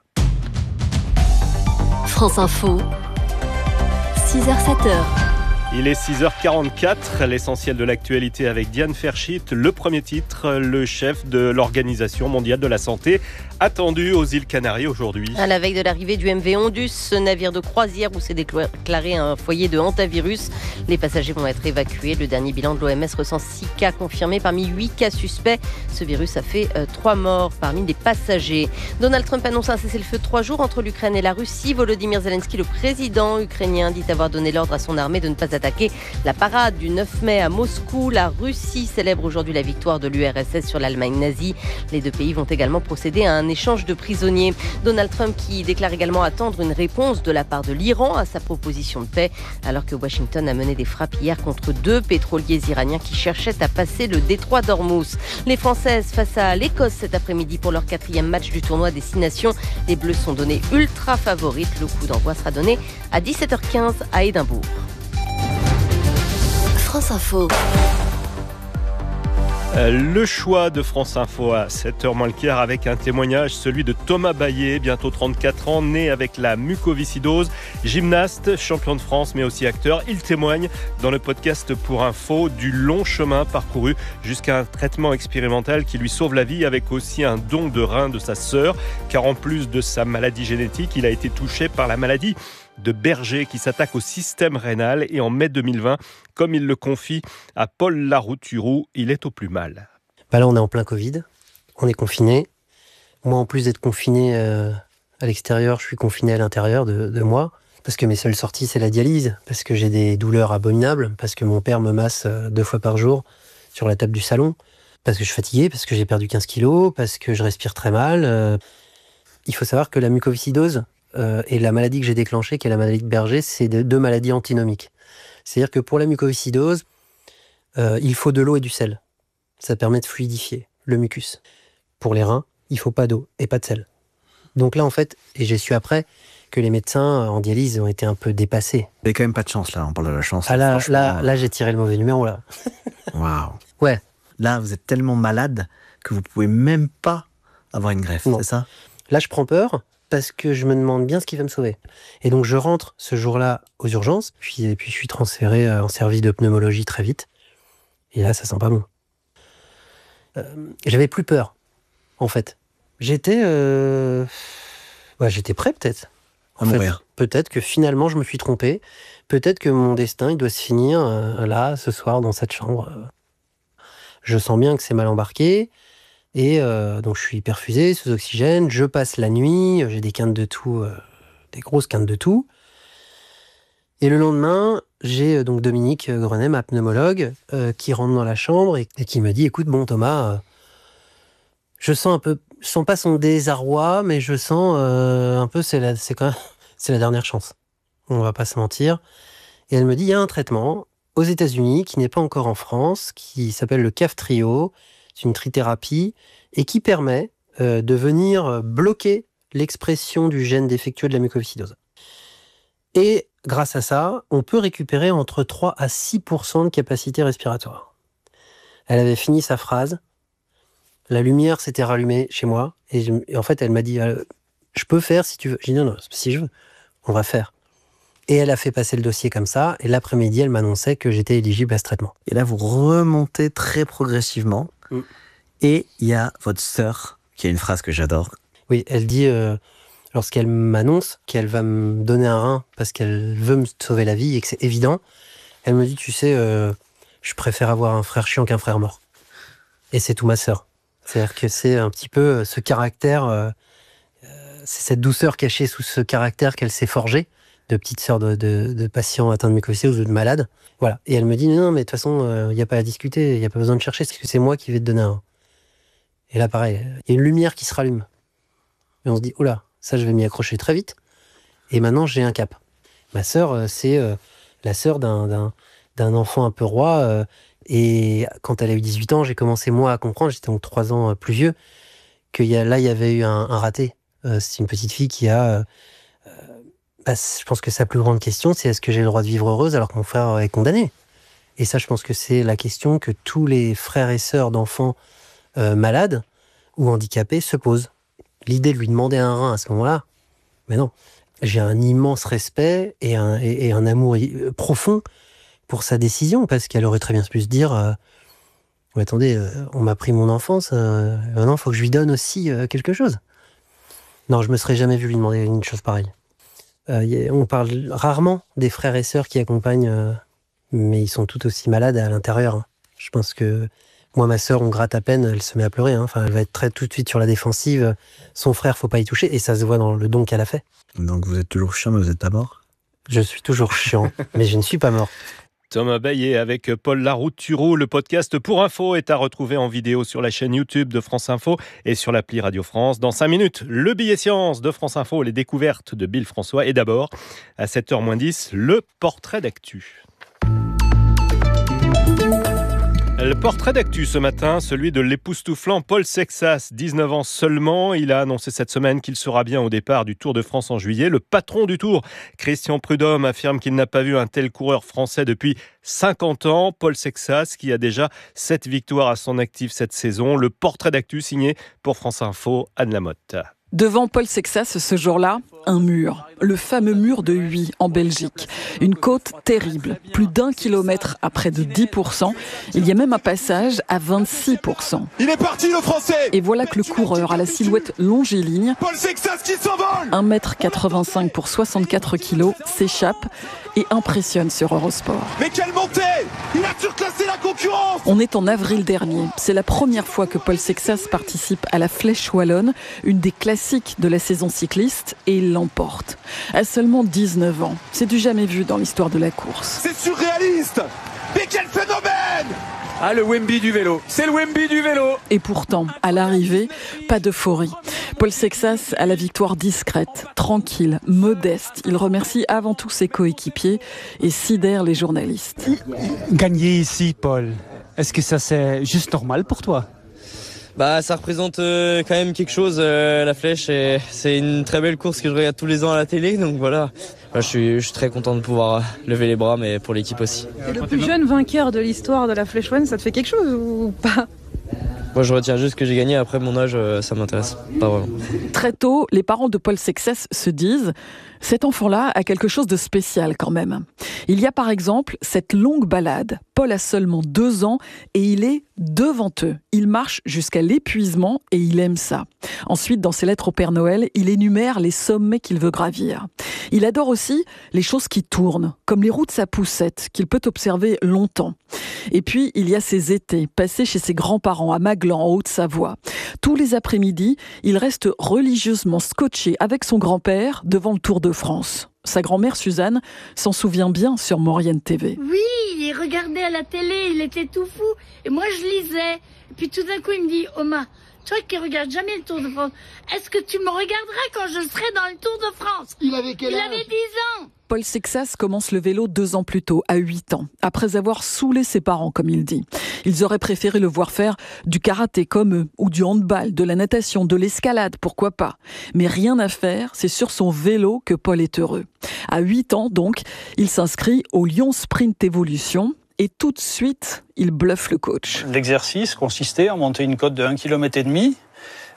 France Info, six heures sept heures. Il est six heures quarante-quatre, l'essentiel de l'actualité avec Diane Ferschit. Le premier titre, le chef de l'Organisation mondiale de la santé, attendu aux îles Canaries aujourd'hui. À la veille de l'arrivée du M V Ondus, ce navire de croisière où s'est déclaré un foyer de hantavirus. Les passagers vont être évacués. Le dernier bilan de l'O M S ressent six cas confirmés parmi huit cas suspects. Ce virus a fait euh, trois morts parmi les passagers. Donald Trump annonce un cessez-le-feu de trois jours entre l'Ukraine et la Russie. Volodymyr Zelensky, le président ukrainien, dit avoir donné l'ordre à son armée de ne pas attaquer la parade du neuf mai à Moscou. La Russie célèbre aujourd'hui la victoire de l'U R S S sur l'Allemagne nazie. Les deux pays vont également procéder à un échange de prisonniers. Donald Trump qui déclare également attendre une réponse de la part de l'Iran à sa proposition de paix, alors que Washington a mené des frappes hier contre deux pétroliers iraniens qui cherchaient à passer le détroit d'Ormuz. Les Françaises face à l'Écosse cet après-midi pour leur quatrième match du tournoi des Six Nations. Les Bleus sont donnés ultra favorites. Le coup d'envoi sera donné à dix-sept heures quinze à Édimbourg. France Info. Le choix de France Info à sept heures moins le quart avec un témoignage, celui de Thomas Baillet, bientôt trente-quatre ans, né avec la mucoviscidose, gymnaste, champion de France mais aussi acteur. Il témoigne dans le podcast Pour Info du long chemin parcouru jusqu'à un traitement expérimental qui lui sauve la vie avec aussi un don de rein de sa sœur, car en plus de sa maladie génétique, il a été touché par la maladie de Berger qui s'attaque au système rénal et en mai deux mille vingt, comme il le confie à Paul Larouturou, il est au plus mal. Bah là on est en plein Covid, on est confiné. Moi en plus d'être confiné euh, à l'extérieur, je suis confiné à l'intérieur de, de moi parce que mes seules sorties c'est la dialyse, parce que j'ai des douleurs abominables, parce que mon père me masse euh, deux fois par jour sur la table du salon, parce que je suis fatigué, parce que j'ai perdu quinze kilos, parce que je respire très mal. Euh, il faut savoir que la mucoviscidose Euh, et la maladie que j'ai déclenchée, qui est la maladie de Berger, c'est de, deux maladies antinomiques. C'est-à-dire que pour la mucoviscidose, euh, il faut de l'eau et du sel. Ça permet de fluidifier le mucus. Pour les reins, il faut pas d'eau et pas de sel. Donc là, en fait, et j'ai su après que les médecins en dialyse ont été un peu dépassés. Vous n'avez quand même pas de chance, là, on parle de la chance. Ah là, là, là j'ai tiré le mauvais numéro, là. Waouh. Ouais. Là, vous êtes tellement malade que vous pouvez même pas avoir une greffe, non. C'est ça ? Là, je prends peur, parce que je me demande bien ce qui va me sauver. Et donc je rentre ce jour-là aux urgences, puis, et puis je suis transféré en service de pneumologie très vite. Et là, ça sent pas bon. Euh, j'avais plus peur, en fait. J'étais... Euh... Ouais, j'étais prêt, peut-être. À mourir. Peut-être que finalement, je me suis trompé. Peut-être que mon destin, il doit se finir euh, là, ce soir, dans cette chambre. Je sens bien que c'est mal embarqué. Et euh, donc je suis perfusé sous oxygène, je passe la nuit, j'ai des quintes de toux, euh, des grosses quintes de toux. Et le lendemain, j'ai euh, donc Dominique Grenet, ma pneumologue, euh, qui rentre dans la chambre et, et qui me dit « Écoute, bon Thomas, euh, je sens un peu, je sens pas son désarroi, mais je sens euh, un peu, c'est la, c'est quand même, c'est la dernière chance. On va pas se mentir. » Et elle me dit « Il y a un traitement aux États-Unis qui n'est pas encore en France, qui s'appelle le Kaftrio. C'est une trithérapie et qui permet euh, de venir bloquer l'expression du gène défectueux de la mucoviscidose. Et grâce à ça, on peut récupérer entre trois à six pour cent de capacité respiratoire. Elle avait fini sa phrase, la lumière s'était rallumée chez moi, et, je, et en fait elle m'a dit euh, « Je peux faire si tu veux ». J'ai dit « Non, non, si je veux, on va faire ». Et elle a fait passer le dossier comme ça. Et l'après-midi, elle m'annonçait que j'étais éligible à ce traitement. Et là, vous remontez très progressivement. Mm. Et il y a votre sœur, qui a une phrase que j'adore. Oui, elle dit, euh, lorsqu'elle m'annonce qu'elle va me donner un rein parce qu'elle veut me sauver la vie et que c'est évident, elle me dit, tu sais, euh, je préfère avoir un frère chiant qu'un frère mort. Et c'est tout ma sœur. C'est-à-dire que c'est un petit peu ce caractère, euh, c'est cette douceur cachée sous ce caractère qu'elle s'est forgée, de petite sœur de, de, de patients atteints de mucoviscidose ou de malades. Voilà. Et elle me dit, non, mais de toute façon, il euh, n'y a pas à discuter, il n'y a pas besoin de chercher, parce que c'est moi qui vais te donner un. Et là, pareil, il y a une lumière qui se rallume. Et on se dit, oula, ça, je vais m'y accrocher très vite. Et maintenant, j'ai un cap. Ma sœur, euh, c'est euh, la sœur d'un, d'un, d'un enfant un peu roi. Euh, et quand elle a eu dix-huit ans, j'ai commencé, moi, à comprendre, j'étais donc trois ans plus vieux, que y a, là, il y avait eu un, un raté. Euh, c'est une petite fille qui a... Euh, bah, je pense que sa plus grande question, c'est est-ce que j'ai le droit de vivre heureuse alors que mon frère est condamné ? Et ça, je pense que c'est la question que tous les frères et sœurs d'enfants euh, malades ou handicapés se posent. L'idée de lui demander un rein à ce moment-là, mais non. J'ai un immense respect et un, et, et un amour profond pour sa décision, parce qu'elle aurait très bien pu se dire euh, « Attendez, euh, on m'a pris mon enfance, euh, maintenant il faut que je lui donne aussi euh, quelque chose. » Non, je me serais jamais vu lui demander une chose pareille. Euh, y a, on parle rarement des frères et sœurs qui accompagnent, euh, mais ils sont tout aussi malades à l'intérieur. Hein. Je pense que moi, ma sœur, on gratte à peine, elle se met à pleurer. Hein. Enfin, elle va être très tout de suite sur la défensive. Son frère, faut pas y toucher, et ça se voit dans le don qu'elle a fait. Donc vous êtes toujours chiant, mais vous êtes pas mort ? Je suis toujours chiant, mais je ne suis pas mort. Thomas Baillet avec Paul Laroute-Thureau. Le podcast Pour Info est à retrouver en vidéo sur la chaîne YouTube de France Info et sur l'appli Radio France. Dans cinq minutes, le billet science de France Info, les découvertes de Bill François. Et d'abord, à sept heures moins dix, le portrait d'actu. Le portrait d'actu ce matin, celui de l'époustouflant Paul Sexas, dix-neuf ans seulement. Il a annoncé cette semaine qu'il sera bien au départ du Tour de France en juillet. Le patron du Tour, Christian Prudhomme, affirme qu'il n'a pas vu un tel coureur français depuis cinquante ans. Paul Sexas, qui a déjà sept victoires à son actif cette saison. Le portrait d'actu signé pour France Info, Anne Lamotte. Devant Paul Sexas, ce jour-là, un mur. Le fameux mur de Huy, en Belgique. Une côte terrible. Plus d'un kilomètre à près de dix pour cent. Il y a même un passage à vingt-six pour cent. Il est parti, le Français! Et voilà que le coureur à la silhouette longiligne, Paul Sexas qui s'envole! un mètre quatre-vingt-cinq pour soixante-quatre kilos, s'échappe et impressionne sur Eurosport. Mais quelle montée! Il a surclassé la concurrence! On est en avril dernier. C'est la première fois que Paul Sexas participe à la Flèche Wallonne, une des classiques de la saison cycliste, et il l'emporte. À seulement dix-neuf ans. C'est du jamais vu dans l'histoire de la course. C'est surréaliste! Mais quel phénomène! Ah, le Wemby du vélo. C'est le Wemby du vélo. Et pourtant, à l'arrivée, pas d'euphorie. Paul Sexas a la victoire discrète, tranquille, modeste. Il remercie avant tout ses coéquipiers et sidère les journalistes. Gagner ici, Paul, est-ce que ça c'est juste normal pour toi ? Bah, ça représente euh, quand même quelque chose, euh, la Flèche. Et c'est une très belle course que je regarde tous les ans à la télé, donc voilà. Bah, je, suis, je suis très content de pouvoir euh, lever les bras, mais pour l'équipe aussi. Et le plus jeune vainqueur de l'histoire de la Flèche Wallonne, ça te fait quelque chose ou pas ? Moi, je retiens juste que j'ai gagné. Après, mon âge, euh, ça m'intéresse pas vraiment. Très tôt, les parents de Paul Sexas se disent « Cet enfant-là a quelque chose de spécial quand même ». Il y a par exemple cette longue balade. Paul a seulement deux ans et il est devant eux. Il marche jusqu'à l'épuisement et il aime ça. Ensuite, dans ses lettres au Père Noël, il énumère les sommets qu'il veut gravir. Il adore aussi les choses qui tournent, comme les roues de sa poussette, qu'il peut observer longtemps. Et puis, il y a ses étés, passés chez ses grands-parents à Maglan, en Haute-Savoie. Tous les après-midi, il reste religieusement scotché avec son grand-père devant le Tour de France. Sa grand-mère Suzanne s'en souvient bien sur Maurienne T V. Oui, il regardait à la télé, il était tout fou. Et moi, je lisais. Et puis tout d'un coup, il me dit « Oma, toi qui regardes jamais le Tour de France, est-ce que tu me regarderas quand je serai dans le Tour de France ?» Il avait quel âge ? Il avait dix ans. Paul Sexas commence le vélo deux ans plus tôt, à huit ans, après avoir saoulé ses parents, comme il dit. Ils auraient préféré le voir faire du karaté comme eux, ou du handball, de la natation, de l'escalade, pourquoi pas. Mais rien à faire, c'est sur son vélo que Paul est heureux. À huit ans, donc, il s'inscrit au Lyon Sprint Evolution. Et tout de suite, il bluffe le coach. L'exercice consistait à monter une côte de un virgule cinq kilomètre.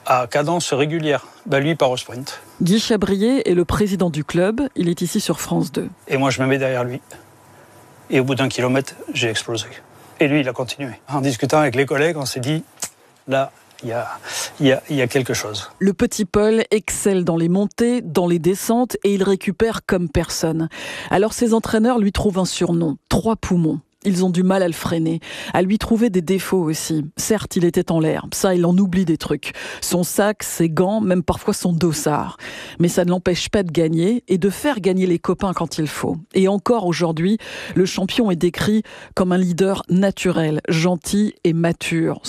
à cadence régulière. Ben lui, il part au sprint. Guy Chabrier est le président du club. Il est ici sur France deux. Et moi, je me mets derrière lui. Et au bout d'un kilomètre, j'ai explosé. Et lui, il a continué. En discutant avec les collègues, on s'est dit, là, il y a, y, a, y a quelque chose. Le petit Paul excelle dans les montées, dans les descentes, et il récupère comme personne. Alors ses entraîneurs lui trouvent un surnom, trois poumons. Ils ont du mal à le freiner, à lui trouver des défauts aussi. Certes, il était en l'air, ça, il en oublie des trucs. Son sac, ses gants, même parfois son dossard. Mais ça ne l'empêche pas de gagner et de faire gagner les copains quand il faut. Et encore aujourd'hui, le champion est décrit comme un leader naturel, gentil et mature.